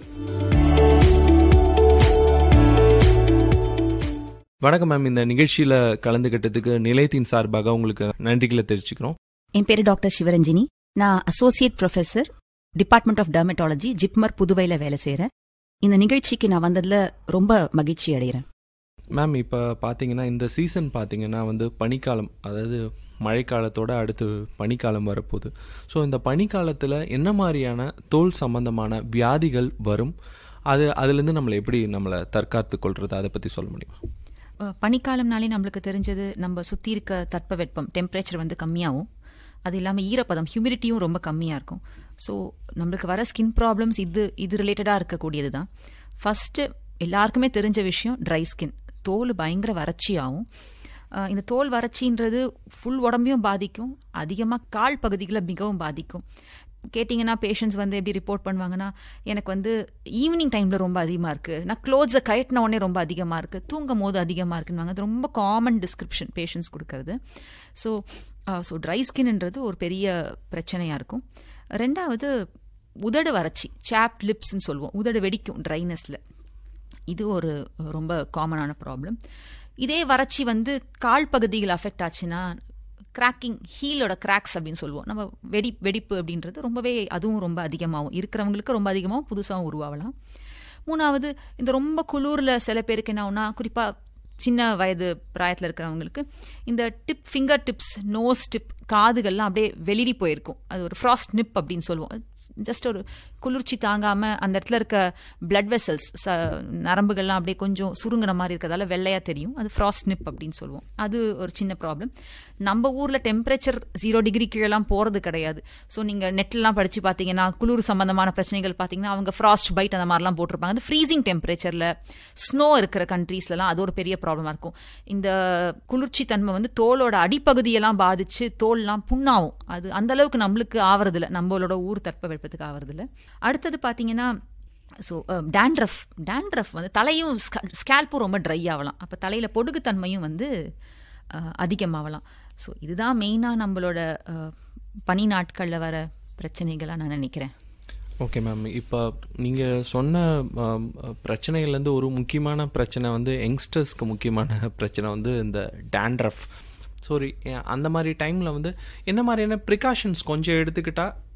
Speaker 3: வணக்கம் மேம். இந்த நிகழ்ச்சியில கலந்துகிட்டதுக்கு நிலையத்தின் சார்பாக உங்களுக்கு நன்றிகளை தெரிவிச்சுக்கிறோம்.
Speaker 4: என் பேரு டாக்டர் சிவரஞ்சினி. நான் associate professor, department of dermatology, JIPMER புதுவையில வேலை செய்யறேன். இந்த நிகழ்ச்சிக்கு நான் வந்ததுல ரொம்ப மகிழ்ச்சி அடைகிறேன்.
Speaker 3: மேம், இப்போ பார்த்தீங்கன்னா இந்த சீசன் பார்த்தீங்கன்னா வந்து பனிக்காலம், அதாவது மழைக்காலத்தோட அடுத்து பனிக்காலம் வரப்போகுது. ஸோ இந்த பனிக்காலத்தில் என்ன மாதிரியான தோல் சம்பந்தமான வியாதிகள் வரும், அது அதுலேருந்து நம்மளை எப்படி நம்மளை தற்காத்து கொள்வது, அதை பற்றி சொல்ல முடியுமா?
Speaker 4: பனிக்காலம்னாலே நம்மளுக்கு தெரிஞ்சது நம்ம சுற்றி இருக்க தட்பவெப்பம், டெம்பரேச்சர் வந்து கம்மியாகும். அது இல்லாமல் ஈரப்பதம், ஹியூமிடிட்டியும் ரொம்ப கம்மியாக இருக்கும். ஸோ நம்மளுக்கு வர ஸ்கின் ப்ராப்ளம்ஸ் இது இது ரிலேட்டடாக இருக்கக்கூடியது தான். ஃபஸ்ட்டு எல்லாருக்குமே தெரிஞ்ச விஷயம் ட்ரை ஸ்கின். தோல் பயங்கர வறட்சி ஆகும். இந்த தோல் வறட்சின்றது ஃபுல் உடம்பையும் பாதிக்கும், அதிகமாக கால் பகுதிகளை மிகவும் பாதிக்கும். கேட்டிங்கன்னா பேஷண்ட்ஸ் வந்து எப்படி ரிப்போர்ட் பண்ணுவாங்கன்னா, எனக்கு வந்து ஈவினிங் டைமில் ரொம்ப அதிகமாக இருக்குது, நான் க்ளோத்ஸை கயட்டின உடனே ரொம்ப அதிகமாக இருக்குது, தூங்கும் போது அதிகமாக இருக்குன்னு. அது ரொம்ப காமன் டிஸ்கிரிப்ஷன் பேஷண்ட்ஸ் கொடுக்கறது. ஸோ ஸோ ட்ரை ஸ்கின்ன்றது ஒரு பெரிய பிரச்சனையாக இருக்கும். ரெண்டாவது உதடு வறட்சி, சாப்ட் லிப்ஸ்ன்னு சொல்லுவோம், உதடு வெடிக்கும் ட்ரைனஸில். இது ஒரு ரொம்ப காமனான ப்ராப்ளம். இதே வறட்சி வந்து கால் பகுதிகள் அஃபெக்ட் ஆச்சுன்னா கிராக்கிங், ஹீலோட கிராக்ஸ் அப்படின்னு சொல்லுவோம் நம்ம, வெடி வெடிப்பு அப்படின்றது ரொம்பவே அதுவும் ரொம்ப அதிகமாகும். இருக்கிறவங்களுக்கு ரொம்ப அதிகமாகவும் புதுசாகவும் உருவாகலாம். மூணாவது, இந்த ரொம்ப குளூரில் சில பேருக்கு என்ன ஆகுனா, குறிப்பாக சின்ன வயது பிராயத்தில் இருக்கிறவங்களுக்கு இந்த tip, finger tips, nose tip, காதுகள்லாம் அப்படியே வெளிரி போயிருக்கும். அது ஒரு ஃப்ராஸ்ட் நிப் அப்படின்னு சொல்லுவோம். ஜஸ்ட் ஒரு குளிர்ச்சி தாங்காமல் அந்த இடத்துல இருக்க பிளட் வெசல்ஸ், ச நரம்புகள்லாம் அப்படியே கொஞ்சம் சுருங்கின மாதிரி இருக்கிறதால வெள்ளையாக தெரியும். அது ஃப்ராஸ்ட் நிப் அப்படின்னு சொல்லுவோம். அது ஒரு சின்ன ப்ராப்ளம். நம்ம ஊரில் டெம்பரேச்சர் ஜீரோ டிகிரி கீழெல்லாம் போகிறது கிடையாது. ஸோ நீங்கள் நெட்லாம் படித்து பார்த்தீங்கன்னா குளிர் சம்பந்தமான பிரச்சனைகள் பார்த்தீங்கன்னா அவங்க ஃப்ராஸ்ட் பைட் அந்த மாதிரிலாம் போட்டிருப்பாங்க. அந்த ஃப்ரீசிங் டெம்பரேச்சரில் ஸ்னோ இருக்கிற கண்ட்ரீஸ்லாம் அது ஒரு பெரிய ப்ராப்ளமாக இருக்கும். இந்த குளிர்ச்சி தன்மை வந்து தோலோட அடிப்பகுதியெல்லாம் பாதித்து தோல்லாம் புண்ணாகும். அது அந்தளவுக்கு நம்மளுக்கு ஆவறதில்லை, நம்மளோட ஊர் தட்பவெப்பத்துக்கு ஆவறதில்லை. அடுத்தது பார்த்தீங்கன்னா, ஸோ டேண்ட்ரஃப் டேண்ட்ரஃப் வந்து தலையும் ஸ்கேல்ப்பும் ரொம்ப ட்ரை ஆகலாம். அப்போ தலையில் பொடுகுத்தன்மையும் வந்து அதிகமாகலாம். ஸோ இதுதான் மெயினாக நம்மளோட பனி நாட்களில் வர பிரச்சனைகளாக நான் நினைக்கிறேன்.
Speaker 3: ஓகே மேம், இப்போ நீங்கள் சொன்ன பிரச்சனைகள்லேருந்து ஒரு முக்கியமான பிரச்சனை வந்து யங்ஸ்டர்ஸ்க்கு முக்கியமான பிரச்சனை வந்து இந்த டேண்ட்ரஃப். சாரி, அந்த மாதிரி டைமில் வந்து என்ன மாதிரியான ப்ரிகாஷன்ஸ் கொஞ்சம் எடுத்துக்கிட்டால்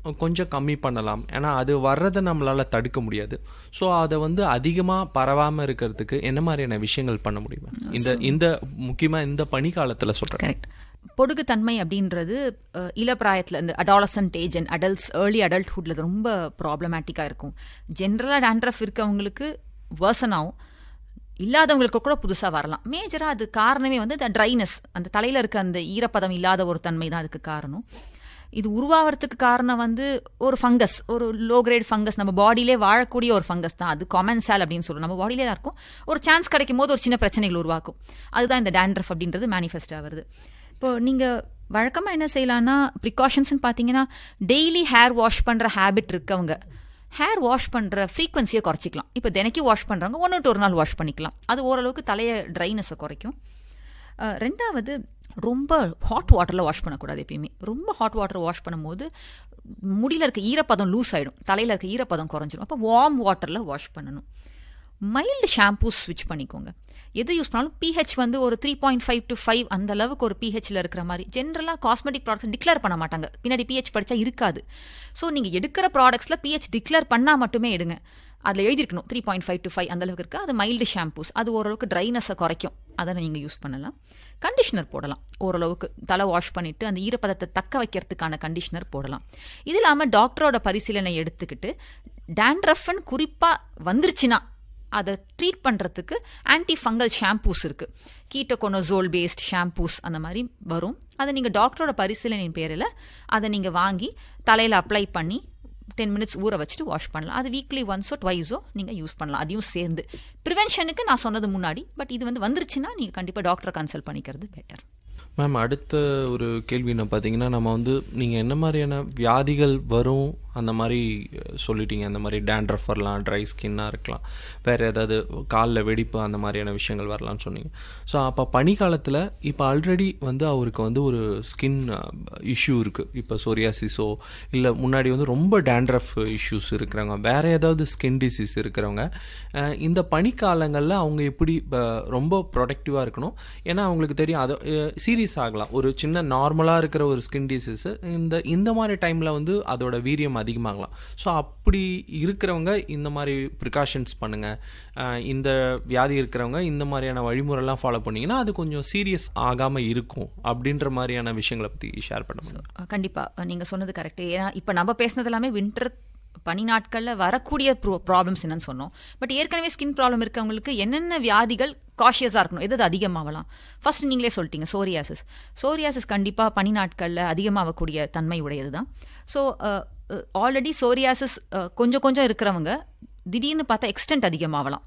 Speaker 3: கொஞ்சம் கம்மி பண்ணலாம். ஏன்னா அது வர்றதை நம்மளால் தடுக்க முடியாது. ஸோ அதை வந்து அதிகமாக பரவாமல் இருக்கிறதுக்கு என்ன மாதிரியான விஷயங்கள் பண்ண முடியுமா இந்த இந்த முக்கியமாக இந்த பனிக்காலத்தில் சொல்கிறேன்?
Speaker 4: கரெக்ட். பொடுகுத்தன்மை அப்படின்றது இளப்பிராயத்தில் இந்த adolescent age and adults early அடல்ட்ஹுட்ல ரொம்ப ப்ராப்ளமேட்டிக்காக இருக்கும். ஜென்ரலாக டேண்ட்ரஃப் இருக்கவங்களுக்கு வேர்சன் ஆகும், இல்லாதவங்களுக்கு கூட புதுசாக வரலாம். மேஜராக அது காரணமே வந்து இந்த ட்ரைனஸ், அந்த தலையில் இருக்க அந்த ஈரப்பதம் இல்லாத ஒரு தன்மை தான் அதுக்கு காரணம். இது உருவாகிறதுக்கு காரணம் வந்து ஒரு ஃபங்கஸ், ஒரு லோ கிரேட் ஃபங்கஸ், நம்ம பாடியிலே வாழக்கூடிய ஒரு ஃபங்கஸ் தான் அது. காமன் சேல் அப்படின்னு சொல்லுவோம். நம்ம பாடியிலே தான் இருக்கும். ஒரு சான்ஸ் கிடைக்கும் போது ஒரு சின்ன பிரச்சனைகள் உருவாக்கும். அதுதான் இந்த டேண்ட்ரஃப் அப்படின்றது மேனிஃபெஸ்ட் ஆகுது. இப்போ நீங்கள் வழக்கமாக என்ன செய்யலாம்னா ப்ரிகாஷன்ஸ்ன்னு பார்த்தீங்கன்னா, டெய்லி ஹேர் வாஷ் பண்ணுற ஹேபிட் இருக்கவங்க ஹேர் வாஷ் பண்ணுற ஃப்ரீக்வன்சியை குறைச்சிக்கலாம். இப்போ தினைக்கும் வாஷ் பண்ணுறவங்க ஒன்று டு ஒரு நாள் வாஷ் பண்ணிக்கலாம். அது ஓரளவுக்கு தலையை ட்ரைனஸை குறைக்கும். ரெண்டாவது, ரொம்ப ஹாட் வாட்டரில் வாஷ் பண்ணக்கூடாது. எப்பயுமே ரொம்ப ஹாட் வாட்டர் வாஷ் பண்ணும்போது முடியில் இருக்க ஈரப்பதம் லூஸ் ஆகிடும், தலையில் இருக்க ஈரப்பதம் குறைஞ்சிடும். அப்போ வார்ம் வாட்டரில் வாஷ் பண்ணணும். மைல்டு ஷாம்பூஸ் ஸ்விட்ச் பண்ணிக்கோங்க. எது யூஸ் பண்ணாலும் பிஹெச் வந்து ஒரு three point five to five அந்த அளவுக்கு ஒரு பிஹெச்சில் இருக்கிற மாதிரி. ஜென்ரலாக காஸ்மெட்டிக் ப்ராடக்ட்ஸ் டிக்ளேர் பண்ண மாட்டாங்க, பின்னாடி பிஹெச் படித்தா இருக்காது. ஸோ நீங்கள் எடுக்கிற ப்ராடக்ட்ஸில் பிஹெச் டிக்ளேர் பண்ணால் மட்டுமே எடுங்க. அதில் எழுதிருக்கணும் three point five to five அந்த அளவுக்கு இருக்குது. அது மைல்டு ஷாம்பூஸ், அது ஓரளவுக்கு ட்ரைனஸை குறைக்கும். அதை நீங்கள் யூஸ் பண்ணலாம். கண்டிஷனர் போடலாம். ஓரளவுக்கு தலை வாஷ் பண்ணிவிட்டு அந்த ஈரப்பதத்தை தக்க வைக்கிறதுக்கான கண்டிஷனர் போடலாம். இது இல்லாமல் டாக்டரோட பரிசீலனை எடுத்துக்கிட்டு டேண்ட்ரஃப்னு குறிப்பாக வந்துருச்சுன்னா அதை ட்ரீட் பண்ணுறதுக்கு ஆன்டி ஃபங்கல் ஷாம்பூஸ் இருக்குது. கீட்டோகோனோசோல் பேஸ்ட் ஷாம்பூஸ் அந்த மாதிரி வரும். அதை நீங்கள் டாக்டரோட பரிசீலனையின் பேரில் அதை நீங்கள் வாங்கி தலையில் அப்ளை பண்ணி டென் மினிட்ஸ் ஊற வச்சுட்டு வாஷ் பண்ணலாம். அது வீக்லி ஒன்ஸோ ட்வைஸோ நீங்கள் யூஸ் பண்ணலாம். அதையும் சேர்ந்து ப்ரிவென்ஷனுக்கு நான் சொன்னது முன்னாடி. பட் இது வந்து வந்துருச்சுன்னா நீங்கள் கண்டிப்பாக டாக்டரை கன்சல்ட் பண்ணிக்கிறது பெட்டர்.
Speaker 3: மேம், அடுத்த ஒரு கேள்வி என்ன பார்த்தீங்கன்னா, நம்ம வந்து நீங்கள் என்ன மாதிரியான வியாதிகள் வரும் அந்த மாதிரி சொல்லிட்டீங்க. அந்த மாதிரி டேண்ட்ரஃப் வரலாம், ட்ரை ஸ்கின்னாக இருக்கலாம், வேறு ஏதாவது காலில் வெடிப்பு அந்த மாதிரியான விஷயங்கள் வரலாம்னு சொன்னீங்க. ஸோ அப்போ பனிக்காலத்தில் இப்போ ஆல்ரெடி வந்து அவருக்கு வந்து ஒரு ஸ்கின் இஷ்யூ இருக்குது. இப்போ சோரியாசிஸோ இல்லை முன்னாடி வந்து ரொம்ப டேண்ட்ரஃப் இஷ்யூஸ் இருக்கிறவங்க, வேறு ஏதாவது ஸ்கின் டிசீஸ் இருக்கிறவங்க இந்த பனிக்காலங்களில் அவங்க எப்படி ரொம்ப ப்ரொடக்டிவாக இருக்கணும்? ஏன்னா அவங்களுக்கு தெரியும் அது சீரியஸ் ஆகலாம். ஒரு சின்ன நார்மலாக இருக்கிற ஒரு ஸ்கின் டிசீஸு இந்த இந்த மாதிரி டைமில் வந்து அதோட வீரியம் அதிகமாகலாம். ஸோ அப்படி இருக்கிறவங்க இந்த மாதிரி ப்ரிகாஷன்ஸ் பண்ணுங்கள். இந்த வியாதி இருக்கிறவங்க இந்த மாதிரியான வழிமுறைலாம் ஃபாலோ பண்ணிங்கன்னா அது கொஞ்சம் சீரியஸ் ஆகாமல் இருக்கும் அப்படின்ற மாதிரியான விஷயங்களை பற்றி ஷேர் பண்ணுங்க.
Speaker 4: கண்டிப்பாக நீங்கள் சொன்னது கரெக்டு. ஏன்னா இப்போ நம்ம பேசுனது எல்லாமே வின்டர் பனி நாட்களில் வரக்கூடிய ப்ராப்ளம்ஸ் என்னன்னு சொன்னோம். பட் ஏற்கனவே ஸ்கின் ப்ராப்ளம் இருக்கவங்களுக்கு என்னென்ன வியாதிகள் காஷியஸாக இருக்கணும், எது அதிகமாகலாம்? ஃபர்ஸ்ட் நீங்களே சொல்லிட்டீங்க, சோரியாசிஸ். சோரியாசிஸ் கண்டிப்பாக பனி நாட்களில் அதிகமாகக்கூடிய தன்மை உடையது தான். ஸோ ஆல்ரெடி சோரியாசிஸ் கொஞ்சம் கொஞ்சம் இருக்கிறவங்க திடீர்னு பார்த்தா எக்ஸ்டென்ட் அதிகமாகலாம்,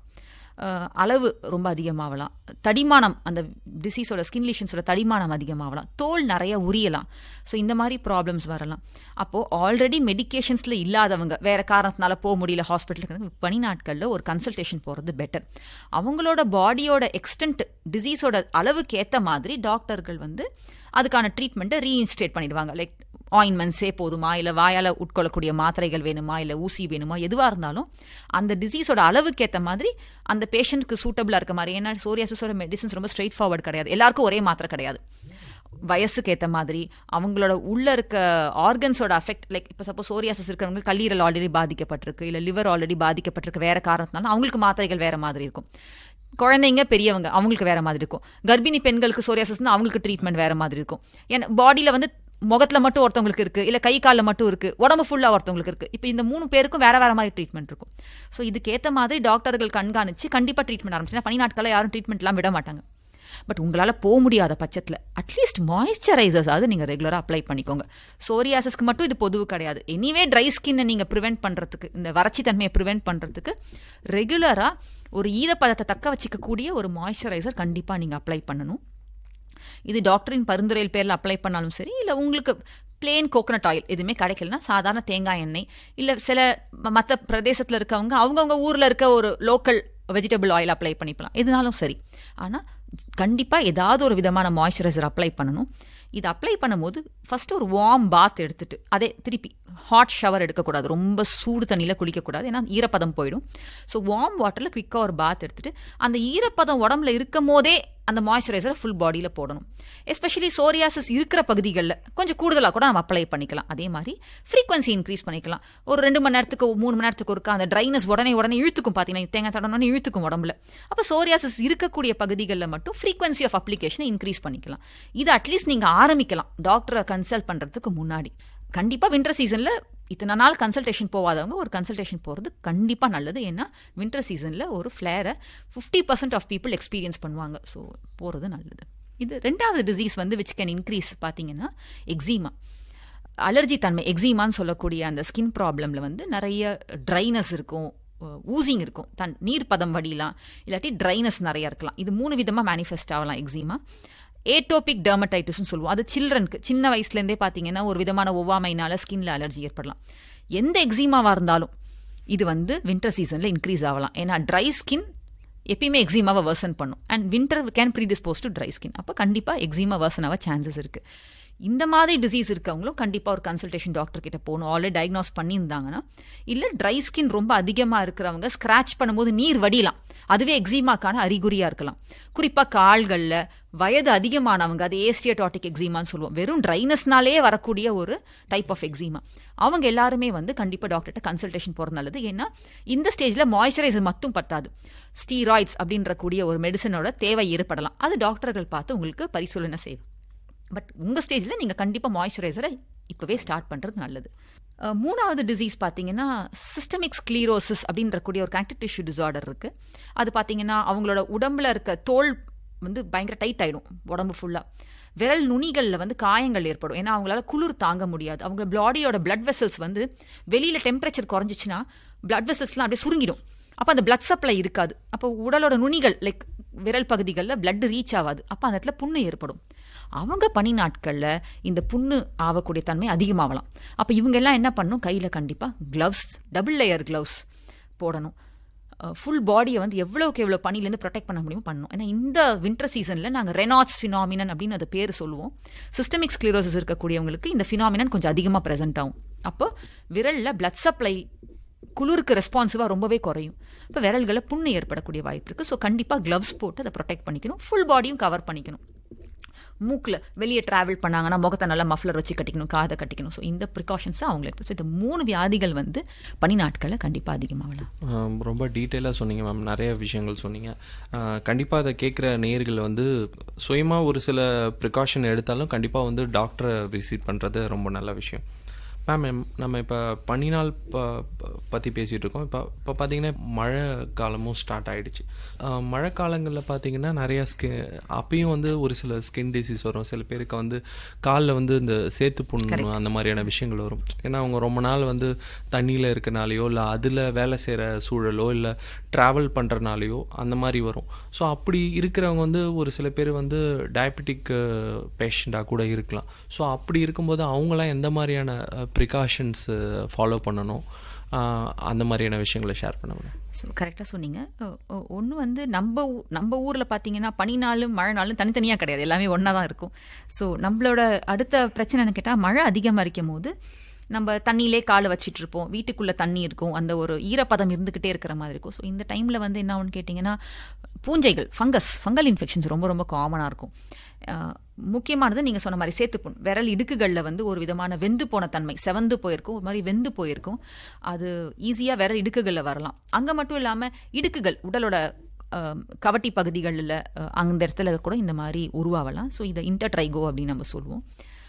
Speaker 4: அளவு ரொம்ப அதிகமாகலாம், தடிமானம், அந்த டிசீஸோட ஸ்கின் லீஷன்ஸோட தடிமானம் அதிகமாகலாம், தோல் நிறைய உரியலாம். ஸோ இந்த மாதிரி ப்ராப்ளம்ஸ் வரலாம். அப்போது ஆல்ரெடி மெடிக்கேஷன்ஸில் இல்லாதவங்க, வேறு காரணத்தினால போக முடியல ஹாஸ்பிட்டலுக்கு, பனி நாட்களில் ஒரு கன்சல்டேஷன் போகிறது பெட்டர். அவங்களோட பாடியோட எக்ஸ்டென்ட் டிசீஸோட அளவுக்கு ஏற்ற மாதிரி டாக்டர்கள் வந்து அதுக்கான ட்ரீட்மெண்ட்டை ரீஇன்ஸ்டேட் பண்ணிடுவாங்க. லைக் ஆயின்மெண்ட்ஸே போதுமா, இல்லை வாயால் உட்கொள்ளக்கூடிய மாத்திரைகள் வேணுமா, இல்லை ஊசி வேணுமா, எதுவாக இருந்தாலும் அந்த டிசீஸோட அளவுக்கு ஏற்ற மாதிரி அந்த பேஷண்ட்டுக்கு சூட்டபிளாக இருக்க மாதிரி. ஏன்னா சோரியாசிஸோட மெடிசன்ஸ் ரொம்ப ஸ்ட்ரெயிட் ஃபார்வர்ட் கிடையாது, எல்லாருக்கும் ஒரே மாத்திரை கிடையாது. வயசுக்கு ஏற்ற மாதிரி அவங்களோட உள்ள இருக்க ஆர்கன்ஸோட அஃபெக்ட், லைக் இப்போ சப்போஸ் சோரியாசிஸ் இருக்கிறவங்க கல்லீரல் ஆல்ரெடி பாதிக்கப்பட்டிருக்கு, இல்லை லிவர் ஆல்ரெடி பாதிக்கப்பட்டிருக்கு, வேறு காரணத்தினால அவங்களுக்கு மாத்திரைகள் வேறு மாதிரி இருக்கும். குழந்தைங்க பெரியவங்க அவங்களுக்கு வேறு மாதிரி இருக்கும். கர்ப்பிணி பெண்களுக்கு சோரியாசிஸ்னா அவங்களுக்கு ட்ரீட்மெண்ட் வேறு மாதிரி இருக்கும். ஏன்னா பாடியில் வந்து முகத்தில் மட்டும் ஒருத்தவங்களுக்கு இருக்குது, இல்லை கை காலில் மட்டும் இருக்குது, உடம்பு ஃபுல்லாக ஒருத்தவங்களுக்கு இருக்குது. இப்போ இந்த மூணு பேருக்கும் வேறு வேறு மாதிரி ட்ரீட்மெண்ட் இருக்கும். ஸோ இதுக்கேற்ற மாதிரி டாக்டர்கள் கண்காணித்து கண்டிப்பாக ட்ரீட்மெண்ட் ஆரம்பிச்சுன்னா பனி நாட்களில் யாரும் ட்ரீட்மெண்ட்லாம் விட மாட்டாங்க. பட் உங்களால் போக முடியாத பட்சத்தில் அட்லீஸ்ட் மாய்ஸ்சரைசர்ஸ் ஆகுது நீங்கள் ரெகுலராக அப்ளை பண்ணிக்கோங்க. சோரியாசிஸ்க்கு மட்டும் இது பொதுவு கிடையாது. எனிவே ட்ரை ஸ்கின்னை நீங்கள் ப்ரிவெண்ட் பண்ணுறதுக்கு, இந்த வறட்சி தன்மையை ப்ரிவெண்ட் பண்ணுறதுக்கு ரெகுலராக ஒரு ஈரப்பதத்தை தக்க வச்சிக்கக்கூடிய ஒரு மாய்ஸ்சரைசர் கண்டிப்பாக நீங்கள் அப்ளை பண்ணணும். இது டாக்டரின் பரிந்துரையில் பேரில் அப்ளை பண்ணாலும் சரி, இல்லை உங்களுக்கு பிளெயின் கோகனட் ஆயில் எதுவுமே கிடைக்கலனா சாதாரண தேங்காய் எண்ணெய், இல்லை சில மற்ற பிரதேசத்தில் இருக்கவங்க அவங்கவுங்க ஊரில் இருக்க ஒரு லோக்கல் வெஜிடபிள் ஆயில் அப்ளை பண்ணிக்கலாம், எதுனாலும் சரி. ஆனால் கண்டிப்பாக ஏதாவது ஒரு விதமான மாய்ஸ்சரைசர் அப்ளை பண்ணணும். இது அப்ளை பண்ணும்போது ஃபஸ்ட்டு ஒரு வார்ம் பாத் எடுத்துட்டு, அதே திருப்பி ஹாட் ஷவர் எடுக்கக்கூடாது, ரொம்ப சூடு தண்ணியில் குளிக்கக்கூடாது, ஏன்னா ஈரப்பதம் போயிடும். ஸோ வார்ம் வாட்டரில் குவிக்காக ஒரு பாத் எடுத்துகிட்டு அந்த ஈரப்பதம் உடம்புல இருக்கும் போதே அந்த மாய்ஸ்சரைசரை ஃபுல் பாடியில் போடணும். எஸ்பெஷலி சோரியாசிஸ் இருக்கிற பகுதிகளில் கொஞ்சம் கூடுதலாக கூட நம்ம அப்ளை பண்ணிக்கலாம். அதே மாதிரி ஃப்ரீக்வன்சி இன்க்ரீஸ் பண்ணிக்கலாம். ஒரு ரெண்டு மணி நேரத்துக்கு மூணு மணி நேரத்துக்கு ஒருக்கா அந்த ட்ரைனஸ் உடனே உடனே இழுத்துக்கும், பார்த்தீங்கன்னா தேங்காய் தடனோன்னு இழுத்துக்கும் உடம்புல. அப்போ சோரியாசிஸ் இருக்கக்கூடிய பகுதிகளில் மட்டும் ஃப்ரீக்வன்சி ஆஃப் அப்ளிகேஷனை இன்க்ரீஸ் பண்ணிக்கலாம். இது அட்லீஸ்ட் நீங்கள் ஆரம்பிக்கலாம் டாக்டரை கன்சல்ட் பண்ணுறதுக்கு முன்னாடி. கண்டிப்பாக வின்டர் சீசனில் இத்தனை நாள் கன்சல்டேஷன் போகாதவங்க ஒரு கன்சல்டேஷன் போகிறது கண்டிப்பாக நல்லது. ஏன்னா வின்டர் சீசனில் ஒரு ஃப்ளேரை fifty percent of people experience பண்ணுவாங்க. ஸோ போகிறது நல்லது. இது ரெண்டாவது டிசீஸ் வந்து விச் கேன் இன்க்ரீஸ் பார்த்தீங்கன்னா எக்ஸிமா. அலர்ஜி தன்மை எக்ஸிமான்னு சொல்லக்கூடிய அந்த ஸ்கின் ப்ராப்ளமில் வந்து நிறைய ட்ரைனஸ் இருக்கும், ஊசிங் இருக்கும், தன் நீர் பதம் வடியலாம், இல்லாட்டி ட்ரைனஸ் நிறையா இருக்கலாம். இது மூணு விதமாக மேனிஃபெஸ்ட் ஆகலாம் எக்ஸிமா. ஏட்டோபிக் டெர்மடைட்டிஸ்னு சொல்லுவோம். அது சில்ட்ரனுக்கு சின்ன வயசுலேருந்தே பார்த்தீங்கன்னா ஒரு விதமான ஒவ்வாமையினால ஸ்கின்ல அலர்ஜி ஏற்படலாம். எந்த எக்ஸிமாவாக இருந்தாலும் இது வந்து வின்டர் சீசனில் இன்க்ரீஸ் ஆகலாம். ஏன்னா ட்ரை ஸ்கின் எப்பயுமே எக்ஸிமாவை வேர்சன் பண்ணும். And winter can predispose to dry skin. அப்போ கண்டிப்பாக எக்ஸிமா வேர்சன் ஆக சான்சஸ் இருக்குது. இந்த மாதிரி டிசீஸ் இருக்கவங்களும் கண்டிப்பாக ஒரு கன்சல்டேஷன் டாக்டர் கிட்ட போகணும். ஆல்ரெடி டயக்னோஸ் பண்ணியிருந்தாங்கன்னா, இல்லை ட்ரை ஸ்கின் ரொம்ப அதிகமாக இருக்கிறவங்க ஸ்க்ராச் பண்ணும்போது நீர் வடியலாம், அதுவே எக்ஸிமாக்கான அறிகுறியாக இருக்கலாம். குறிப்பாக கால்களில் வயது அதிகமானவங்க, அது ஏஸ்டியடாட்டிக் எக்ஸிமான்னு சொல்லுவோம், வெறும் ட்ரைனஸ்னாலே வரக்கூடிய ஒரு டைப் ஆஃப் எக்ஸிமா. அவங்க எல்லாருமே வந்து கண்டிப்பாக டாக்டர்கிட்ட கன்சல்டேஷன் போகிறது நல்லது. ஏன்னா இந்த ஸ்டேஜில் மாய்ஸ்சரைசர் மட்டும் பத்தாது, ஸ்டீராய்ட்ஸ் அப்படின்ற கூடிய ஒரு மெடிசனோட தேவை ஏற்படலாம். அது டாக்டர்கள் பார்த்து உங்களுக்கு பரிசீலனை செய்யும். பட் உங்கள் ஸ்டேஜில் நீங்கள் கண்டிப்பாக மாய்ஸ்சரைசரை இப்போவே ஸ்டார்ட் பண்ணுறது நல்லது. மூணாவது டிசீஸ் பார்த்தீங்கன்னா சிஸ்டமிக் ஸ்க்ளீரோசிஸ் அப்படின்ற கூடிய ஒரு கனெக்டிவ் டிஷ்யூ டிசார்டர் இருக்குது. அது பார்த்தீங்கன்னா அவங்களோட உடம்புல இருக்க தோல் வந்து பயங்கர டைட் ஆகிடும், உடம்பு ஃபுல்லாக. விரல் நுனிகளில் வந்து காயங்கள் ஏற்படும். ஏன்னா அவங்களால குளிர் தாங்க முடியாது. அவங்க பாடியோட பிளட் வெசல்ஸ் வந்து வெளியில் டெம்பரேச்சர் குறைஞ்சிச்சுன்னா பிளட் வெசல்ஸ்லாம் அப்படியே சுருங்கிடும். அப்போ அந்த பிளட் சப்ளை இருக்காது. அப்போ உடலோட நுனிகள் லைக் விரல் பகுதிகளில் பிளட் ரீச் ஆகாது. அப்போ அந்த இடத்துல புண்ணு ஏற்படும். அவங்க பனி நாட்களில் இந்த புண்ணு ஆகக்கூடிய தன்மை அதிகமாகலாம். அப்போ இவங்க எல்லாம் என்ன பண்ணணும், கையில் கண்டிப்பாக க்ளவ்ஸ், டபுள் லேயர் க்ளவ்ஸ் போடணும். ஃபுல் பாடியை வந்து எவ்வளோக்கு எவ்வளோ பனிலேருந்து ப்ரொடெக்ட் பண்ண முடியுமோ பண்ணணும். ஏன்னா இந்த வின்டர் சீசனில் நாங்கள் ரெனாட்ஸ் ஃபினாமினன் அப்படின்னு அது பேர் சொல்லுவோம். சிஸ்டமிக் ஸ்க்ளீரோசிஸ் இருக்கக்கூடியவங்களுக்கு இந்த ஃபினாமினன் கொஞ்சம் அதிகமாக ப்ரெசென்ட் ஆகும். அப்போ விரலில் பிளட் சப்ளை குளிருக்கு ரெஸ்பான்சிவாக ரொம்பவே குறையும். இப்போ விரல்களில் புண்ணு ஏற்படக்கூடிய வாய்ப்பு இருக்குது. ஸோ கண்டிப்பாக க்ளவ்ஸ் போட்டு அதை ப்ரொடெக்ட் பண்ணிக்கணும். ஃபுல் பாடியும் கவர் பண்ணிக்கணும். மூக்கில் வெளியே ட்ராவல் பண்ணாங்கன்னா முகத்தை நல்லா மஃப்லர் வச்சு கட்டிக்கணும், காதை கட்டிக்கணும். ஸோ இந்த ப்ரிகாஷன்ஸை அவங்களுக்கு. ஸோ இந்த மூணு வியாதிகள் வந்து பனி நாட்களில் கண்டிப்பாக அதிகமாகலாம்.
Speaker 3: ரொம்ப டீட்டெயிலாக சொன்னீங்க மேம், நிறைய விஷயங்கள் சொன்னீங்க. கண்டிப்பாக அதை கேட்குற நேயர்கள் வந்து சுயமாக ஒரு சில ப்ரிகாஷன் எடுத்தாலும் கண்டிப்பாக வந்து டாக்டரை விசிட் பண்ணுறது ரொம்ப நல்ல விஷயம். மேம், நம்ம இப்போ பனிநாள் ப பற்றி பேசிகிட்டு இருக்கோம். இப்போ இப்போ பார்த்தீங்கன்னா மழை காலமும் ஸ்டார்ட் ஆகிடுச்சு. மழை காலங்களில் பார்த்தீங்கன்னா நிறையா ஸ்கி அப்பயும் வந்து ஒரு சில ஸ்கின் டிசீஸ் வரும். சில பேருக்கு வந்து காலில் வந்து இந்த சேத்து புண்ணு அந்த மாதிரியான விஷயங்கள் வரும். ஏன்னா அவங்க ரொம்ப நாள் வந்து தண்ணியில் இருக்கனாலேயோ இல்லை அதில் வேலை செய்கிற சூழலோ இல்லை ட்ராவல் பண்ணுறனாலேயோ அந்த மாதிரி வரும். ஸோ அப்படி இருக்கிறவங்க வந்து ஒரு சில பேர் வந்து டயபெட்டிக் பேஷண்ட்டாக கூட இருக்கலாம். ஸோ அப்படி இருக்கும்போது அவங்களாம் எந்த மாதிரியான ப்ரிகாஷன்ஸ் ஃபாலோ பண்ணணும், அந்த மாதிரியான விஷயங்களை ஷேர் பண்ண முடியும்?
Speaker 4: ஸோ கரெக்டாக சொன்னீங்க. ஒன்று வந்து நம்ம நம்ம ஊரில் பார்த்தீங்கன்னா பனி நாளும் மழை நாளும் தனித்தனியாக கிடையாது, எல்லாமே ஒன்றா தான் இருக்கும். ஸோ நம்மளோட அடுத்த பிரச்சனைன்னு கேட்டால் மழை அதிகமாக இருக்கும் போது நம்ம தண்ணியிலே காலை வச்சிட்டு இருப்போம், வீட்டுக்குள்ளே தண்ணி இருக்கும், அந்த ஒரு ஈரப்பதம் இருந்துக்கிட்டே இருக்கிற மாதிரி இருக்கும். ஸோ இந்த டைமில் வந்து என்ன ஒன்று கேட்டிங்கன்னா பூஞ்சைகள், ஃபங்கஸ், ஃபங்கல் இன்ஃபெக்ஷன்ஸ் ரொம்ப ரொம்ப காமனாக இருக்கும். முக்கியமானது நீங்கள் சொன்ன மாதிரி சேத்துப்புண், விரல் இடுக்குகளில் வந்து ஒரு விதமான வெந்து போன தன்மை, செவந்து போயிருக்கும், ஒரு மாதிரி வெந்து போயிருக்கும். அது ஈஸியாக விரல் இடுக்குகளில் வரலாம். அங்கே மட்டும் இல்லாமல் இடுக்குகள், உடலோட கவட்டி பகுதிகளில் அந்த இடத்துல கூட இந்த மாதிரி உருவாகலாம். ஸோ இதை இன்டர்ட்ரைகோ அப்படின்னு நம்ம சொல்லுவோம்.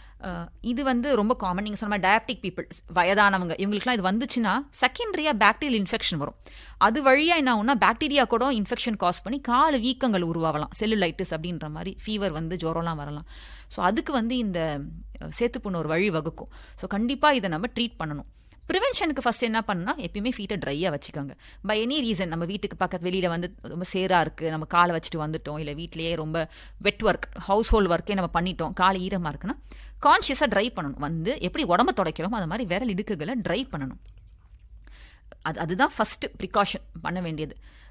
Speaker 4: இது வந்து ரொம்ப காமன். நீங்கள் சொன்ன மாதிரி டயபெட்டிக் பீப்புள், வயதானவங்க, இவங்களுக்குலாம் இது வந்துச்சுன்னா செகண்டரியாக பாக்டீரியல் இன்ஃபெக்ஷன் வரும். அது வழியாக என்ன ஆகும்னா பாக்டீரியா கூட இன்ஃபெக்ஷன் காஸ் பண்ணி கால வீக்கங்கள் உருவாகலாம், செல்லுலைட்டிஸ் அப்படின்ற மாதிரி, ஃபீவர் வந்து ஜுரம்லாம் வரலாம். ஸோ அதுக்கு வந்து இந்த சேத்துப்புண்ணு ஒரு வழி வகுக்கும். ஸோ கண்டிப்பாக இதை நம்ம ட்ரீட் பண்ணணும். ப்ரிவென்ஷனுக்கு ஃபஸ்ட் என்ன பண்ணா, எப்பயுமே ஃபீட்டை ட்ரையாக வச்சுக்கோங்க. பை எனி ரீசன் நம்ம வீட்டுக்கு பக்கத்து வெளியில் வந்து ரொம்ப சேராக இருக்குது, நம்ம காலை வச்சுட்டு வந்துட்டோம், இல்லை வீட்டிலேயே ரொம்ப வெட் ஒர்க், ஹவுஸ் ஹோல்ட் ஒர்க்கே நம்ம பண்ணிட்டோம், காலை ஈரமாக இருக்குன்னா கான்ஷியஸாக ட்ரை பண்ணணும். வந்து எப்படி உடம்ப துடைக்கிறோமோ அது மாதிரி விரல் இடுக்குகளை ட்ரை பண்ணணும். அது அதுதான் ஃபஸ்ட்டு ப்ரிகாஷன் பண்ண வேண்டியது.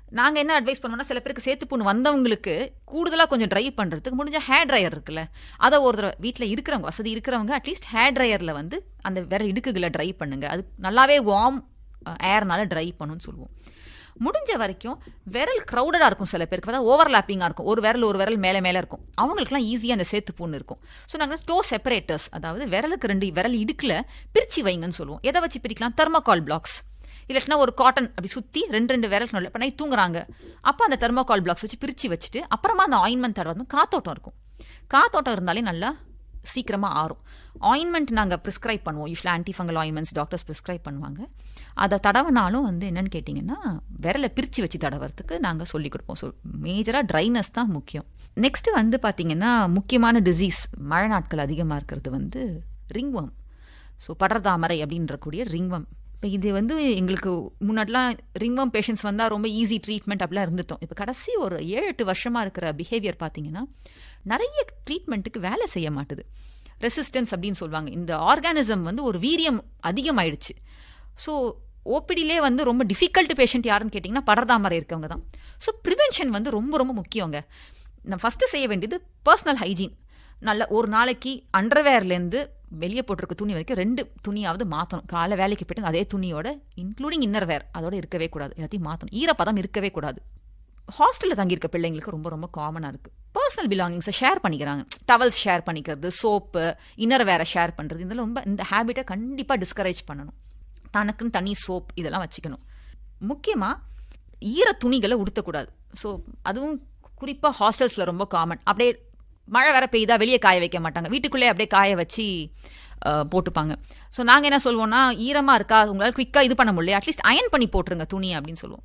Speaker 4: நாங்கள் என்ன அட்வைஸ் பண்ணுவோம்னா, சில பேருக்கு சேத்து புண்ணு வந்தவங்களுக்கு கூடுதலாக கொஞ்சம் ட்ரை பண்ணுறதுக்கு முடிஞ்ச ஹேர் ட்ரையர் இருக்குல்ல, அதை ஒரு தடவை வீட்டில் இருக்கிறவங்க, வசதி இருக்கிறவங்க அட்லீஸ்ட் ஹேர் ட்ரையரில் வந்து அந்த வேற இடுக்குகளை ட்ரை பண்ணுங்க. அது நல்லாவே வார்ம் ஏர்னால ட்ரை பண்ணுன்னு சொல்லுவோம். முடிஞ்ச வரைக்கும் விரல் க்ரௌடடாக இருக்கும், சில பேருக்கு அதாவது ஓவர்லாப்பிங்காக இருக்கும், ஒரு விரல் ஒரு விரல் மேலே மேலே இருக்கும், அவங்களுக்குலாம் ஈஸியாக அந்த சேத்து புண்ணு இருக்கும். ஸோ நாங்கள் டோ செப்பரேட்டர்ஸ், அதாவது விரலுக்கு ரெண்டு விரல் இடுக்கில் பிரித்து வைங்கன்னு சொல்லுவோம். எதை வச்சு பிரிக்கலாம்? தெர்மோகால் பிளாக்ஸ், இல்லைன்னா ஒரு காட்டன் அப்படி சுற்றி ரெண்டு ரெண்டு விரல் நல்ல இப்போ நைட் தூங்குறாங்க, அப்போ அந்த தெர்மோகால் பிளாக்ஸ் வச்சு பிரித்து வச்சுட்டு அப்புறமா அந்த ஆயின்மெண்ட் தடவை காத்தோட்டம் இருக்கும். காத்தோட்டம் இருந்தாலே நல்லா சீக்கிரமாக ஆறும். ஆயின்மெண்ட் நாங்கள் ப்ரிஸ்கிரைப் பண்ணுவோம், யூஸ்வலாக ஆன்டிஃபங்கல் ஆயின்மெண்ட்ஸ் டாக்டர்ஸ் ப்ரிஸ்கிரைப் பண்ணுவாங்க. அதை தடவினாலும் வந்து என்னென்னு கேட்டிங்கன்னா விரலை பிரித்து வச்சு தடவுறதுக்கு நாங்கள் சொல்லிக் கொடுப்போம். ஸோ மேஜராக ட்ரைனஸ் தான் முக்கியம். நெக்ஸ்ட்டு வந்து பார்த்திங்கன்னா முக்கியமான டிசீஸ் மழை நாட்கள் அதிகமாக இருக்கிறது வந்து ரிங்வம். ஸோ படர்தாமரை அப்படின்றக்கூடிய ரிங்வம். இப்போ இது வந்து எங்களுக்கு முன்னாடிலாம் ரிங்வம் பேஷண்ட்ஸ் வந்தால் ரொம்ப ஈஸி ட்ரீட்மெண்ட் அப்படிலாம் இருந்துட்டோம். இப்போ கடைசி ஒரு ஏழு எட்டு வருஷமாக இருக்கிற பிஹேவியர் பார்த்தீங்கன்னா நிறைய ட்ரீட்மெண்ட்டுக்கு வேலை செய்ய மாட்டுது. ரெசிஸ்டன்ஸ் அப்படின்னு சொல்லுவாங்க. இந்த ஆர்கானிசம் வந்து ஒரு வீரியம் அதிகமாயிடுச்சு. ஸோ ஓபிடிலே வந்து ரொம்ப டிஃபிகல்ட் பேஷண்ட் யாருன்னு கேட்டிங்கன்னா படர்தாமரை இருக்கவங்க தான். ஸோ ப்ரிவென்ஷன் வந்து ரொம்ப ரொம்ப முக்கியங்க. நம்ம ஃபஸ்ட்டு செய்ய வேண்டியது பர்சனல் ஹைஜீன். நல்ல ஒரு நாளைக்கு அண்டர்வேர்லேருந்து வெளியே போட்டிருக்க துணி வரைக்கும் ரெண்டு துணியாவது மாற்றணும். காலை வேலைக்கு போய்ட்டு அதே துணியோட இன்க்ளூடிங் இன்னர் வேர் அதோட இருக்கவே கூடாது, எல்லாத்தையும் மாற்றணும். ஈரப்பதம் இருக்கவே கூடாது. ஹாஸ்டலில் தங்கியிருக்க பிள்ளைங்களுக்கு ரொம்ப ரொம்ப காமனாக இருக்குது. பர்சனல் பிலாங்கிங்ஸை ஷேர் பண்ணிக்கிறாங்க, டவல்ஸ் ஷேர் பண்ணிக்கிறது, சோப்பு, இன்னர் வேரை ஷேர் பண்ணுறது. இதெல்லாம் ரொம்ப இந்த ஹேபிட்டை கண்டிப்பாக டிஸ்கரேஜ் பண்ணணும். தனக்குன்னு தனி சோப் இதெல்லாம் வச்சுக்கணும். முக்கியமாக ஈர துணிகளை உடுத்தக்கூடாது. ஸோ அதுவும் குறிப்பாக ஹாஸ்டல்ஸில் ரொம்ப காமன். அப்படியே மழை வேற பெய்தா வெளியே காய வைக்க மாட்டாங்க, வீட்டுக்குள்ளே அப்படியே காய வச்சு போட்டுப்பாங்க. ஸோ நாங்கள் என்ன சொல்லுவோம்னா, ஈரமாக இருக்கா உங்களால் குயிக்காக இது பண்ண முடியல, அட்லீஸ்ட் அயன் பண்ணி போட்டுருங்க துணி அப்படின்னு சொல்லுவோம்.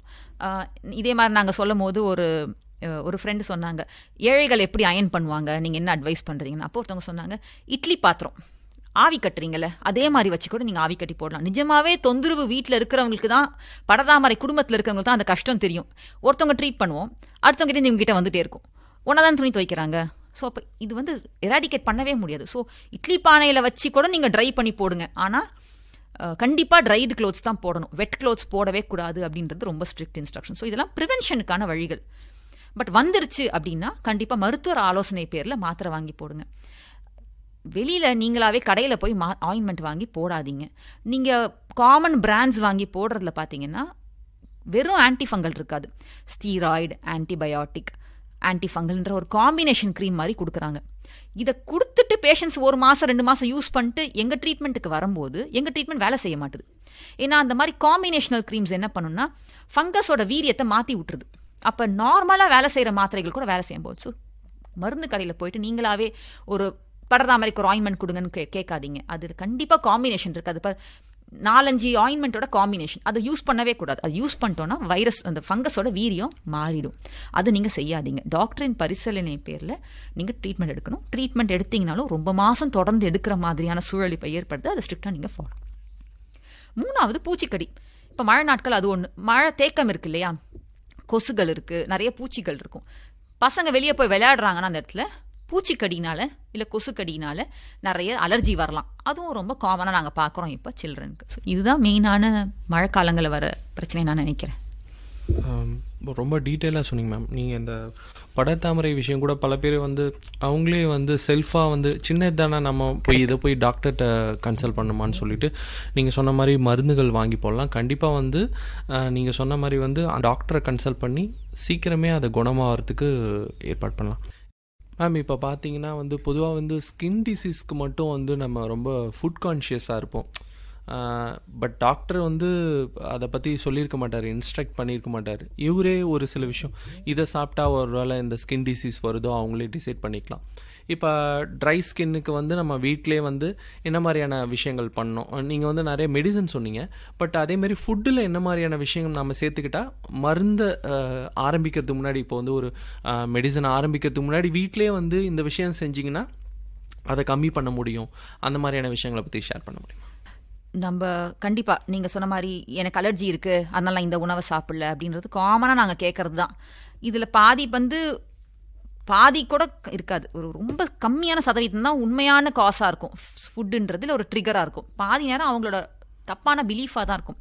Speaker 4: இதே மாதிரி நாங்கள் சொல்லும் போது ஒரு ஒரு ஃப்ரெண்டு சொன்னாங்க, ஏழைகள் எப்படி அயன் பண்ணுவாங்க, நீங்கள் என்ன அட்வைஸ் பண்ணுறீங்கன்னு. அப்போ ஒருத்தவங்க சொன்னாங்க, இட்லி பாத்திரம் ஆவி கட்டுறீங்கல்ல அதே மாதிரி வச்சு கூட நீங்கள் ஆவி கட்டி போடலாம். நிஜமாவே தொந்தரவு வீட்டில் இருக்கிறவங்களுக்கு தான், படர்தாமரை குடும்பத்தில் இருக்கிறவங்களுக்கு தான் அந்த கஷ்டம் தெரியும். ஒருத்தவங்க ட்ரீட் பண்ணுவோம், அடுத்தவங்க கிட்ட இவங்க கிட்ட வந்துட்டே இருக்கும், ஒன்றா துணி துவைக்கிறாங்க. ஸோ அப்போ இது வந்து எராடிகேட் பண்ணவே முடியாது. ஸோ இட்லி பானையில் வச்சு கூட நீங்கள் ட்ரை பண்ணி போடுங்க, ஆனால் கண்டிப்பாக ட்ரைடு க்ளோத்ஸ் தான் போடணும், வெட் க்ளோத்ஸ் போடவே கூடாது அப்படின்றது ரொம்ப ஸ்ட்ரிக்ட் இன்ஸ்ட்ரக்ஷன். ஸோ இதெல்லாம் ப்ரிவென்ஷனுக்கான வழிகள். பட் வந்துருச்சு அப்படின்னா கண்டிப்பாக மருத்துவர் ஆலோசனை பேரில் மாத்திரை வாங்கி போடுங்க. வெளியில் நீங்களாவே கடையில் போய் மா ஆயின்மெண்ட் வாங்கி போடாதீங்க. நீங்கள் காமன் பிராண்ட்ஸ் வாங்கி போடுறதுல பார்த்தீங்கன்னா வெறும் ஆன்டிஃபங்கல் இருக்காது, ஸ்டீராய்டு, ஆன்டிபயோட்டிக், ஆன்டிஃபங்கல்ன்ற ஒரு காம்பினேஷன் க்ரீம் மாதிரி கொடுக்குறாங்க. இதை கொடுத்துட்டு பேஷண்ட்ஸ் ஒரு மாதம் ரெண்டு மாதம் யூஸ் பண்ணிட்டு எங்கள் ட்ரீட்மெண்ட்டுக்கு வரும்போது எங்கள் ட்ரீட்மெண்ட் வேலை செய்ய மாட்டுது. ஏன்னா அந்த மாதிரி காம்பினேஷனல் க்ரீம்ஸ் என்ன பண்ணுன்னா ஃபங்கஸோட வீரியத்தை மாற்றி விட்டுருது. அப்போ நார்மலாக வேலை செய்கிற மாத்திரைகள் கூட வேலை செய்யும் போது, ஸோ மருந்து கடையில் போயிட்டு நீங்களாவே ஒரு படர்தாமரைக்கு ஒரு ஆயின்மெண்ட் கொடுங்கன்னு கே கேட்காதீங்க. அது கண்டிப்பாக காம்பினேஷன் இருக்குது. அது நாலஞ்சு ஆயின்மெண்ட்டோட காம்பினேஷன், அதை யூஸ் பண்ணவே கூடாது. அது யூஸ் பண்ணிட்டோன்னா வைரஸ் அந்த ஃபங்கஸோட வீரியம் மாறிடும். அது நீங்கள் செய்யாதீங்க. டாக்டரின் பரிசீலனை பேரில் நீங்கள் ட்ரீட்மெண்ட் எடுக்கணும். ட்ரீட்மெண்ட் எடுத்தீங்கனாலும் ரொம்ப மாதம் தொடர்ந்து எடுக்கிற மாதிரியான சூழல் இப்போ ஏற்படுது, அதை ஸ்ட்ரிக்டாக நீங்கள் ஃபாலோ. மூணாவது பூச்சிக்கடி. இப்போ மழை நாட்கள் அது ஒன்று. மழை தேக்கம் இருக்கு இல்லையா, கொசுகள் இருக்குது, நிறைய பூச்சிகள் இருக்கும். பசங்க வெளியே போய் விளையாடுறாங்கன்னா அந்த இடத்துல பூச்சிக்கடினால இல்லை கொசுக்கடினால நிறைய அலர்ஜி வரலாம். அதுவும் ரொம்ப காமனாக நாங்கள் பார்க்குறோம் இப்போ சில்ட்ரனுக்கு. ஸோ இதுதான் மெயினான மழைக்காலங்களில் வர பிரச்சனை நான் நினைக்கிறேன்.
Speaker 3: ரொம்ப டீட்டெயிலாக சொன்னீங்க மேம். நீங்கள் இந்த படர்தாமரை விஷயம் கூட பல பேர் வந்து அவங்களே வந்து செல்ஃபாக வந்து சின்னது தானே நம்ம போய் இதை போய் டாக்டர்கிட்ட கன்சல்ட் பண்ணுமான்னு சொல்லிட்டு நீங்கள் சொன்ன மாதிரி மருந்துகள் வாங்கி போடலாம். கண்டிப்பாக வந்து நீங்கள் சொன்ன மாதிரி வந்து டாக்டரை கன்சல்ட் பண்ணி சீக்கிரமே அதை குணமாகறதுக்கு ஏற்பாடு பண்ணலாம். மேம் இப்போ பார்த்தீங்கன்னா வந்து பொதுவாக வந்து ஸ்கின் டிசீஸ்க்கு மட்டும் வந்து நம்ம ரொம்ப ஃபுட் கான்ஷியஸாக இருப்போம். பட் டாக்டர் வந்து அதை பற்றி சொல்லியிருக்க மாட்டார், இன்ஸ்ட்ரக்ட் பண்ணியிருக்க மாட்டார். இவரே ஒரு சில விஷயம் இதை சாப்பிட்டா ஒரு வேளை இந்த ஸ்கின் டிசீஸ் வருதோ அவங்களே டிசைட் பண்ணிக்கலாம். இப்போ ட்ரை ஸ்கின்னுக்கு வந்து நம்ம வீட்டிலே வந்து என்ன மாதிரியான விஷயங்கள் பண்ணோம், நீங்கள் வந்து நிறைய மெடிசன் சொன்னீங்க. பட் அதேமாதிரி ஃபுட்டில் என்ன மாதிரியான விஷயங்கள் நம்ம சேர்த்துக்கிட்டா மருந்தை ஆரம்பிக்கிறதுக்கு முன்னாடி, இப்போ வந்து ஒரு மெடிசன் ஆரம்பிக்கிறதுக்கு முன்னாடி வீட்டிலே வந்து இந்த விஷயம் செஞ்சிங்கன்னா அதை கம்மி பண்ண முடியும், அந்த மாதிரியான விஷயங்களை பற்றி ஷேர் பண்ண முடியும்?
Speaker 4: நம்ம கண்டிப்பாக நீங்கள் சொன்ன மாதிரி எனக்கு அலர்ஜி இருக்குது அதனால இந்த உணவை சாப்பிடல அப்படின்றது காமனாக நாங்கள் கேட்குறது தான். இதில் பாதி வந்து பாதி கூட இருக்காது, ஒரு ரொம்ப கம்மியான சதவீதம் தான் உண்மையான காசாக இருக்கும். ஃபுட்டுன்றதுல ஒரு ட்ரிகராக இருக்கும். பாதி நேரம் அவங்களோட தப்பான பிலீஃபாக தான் இருக்கும்.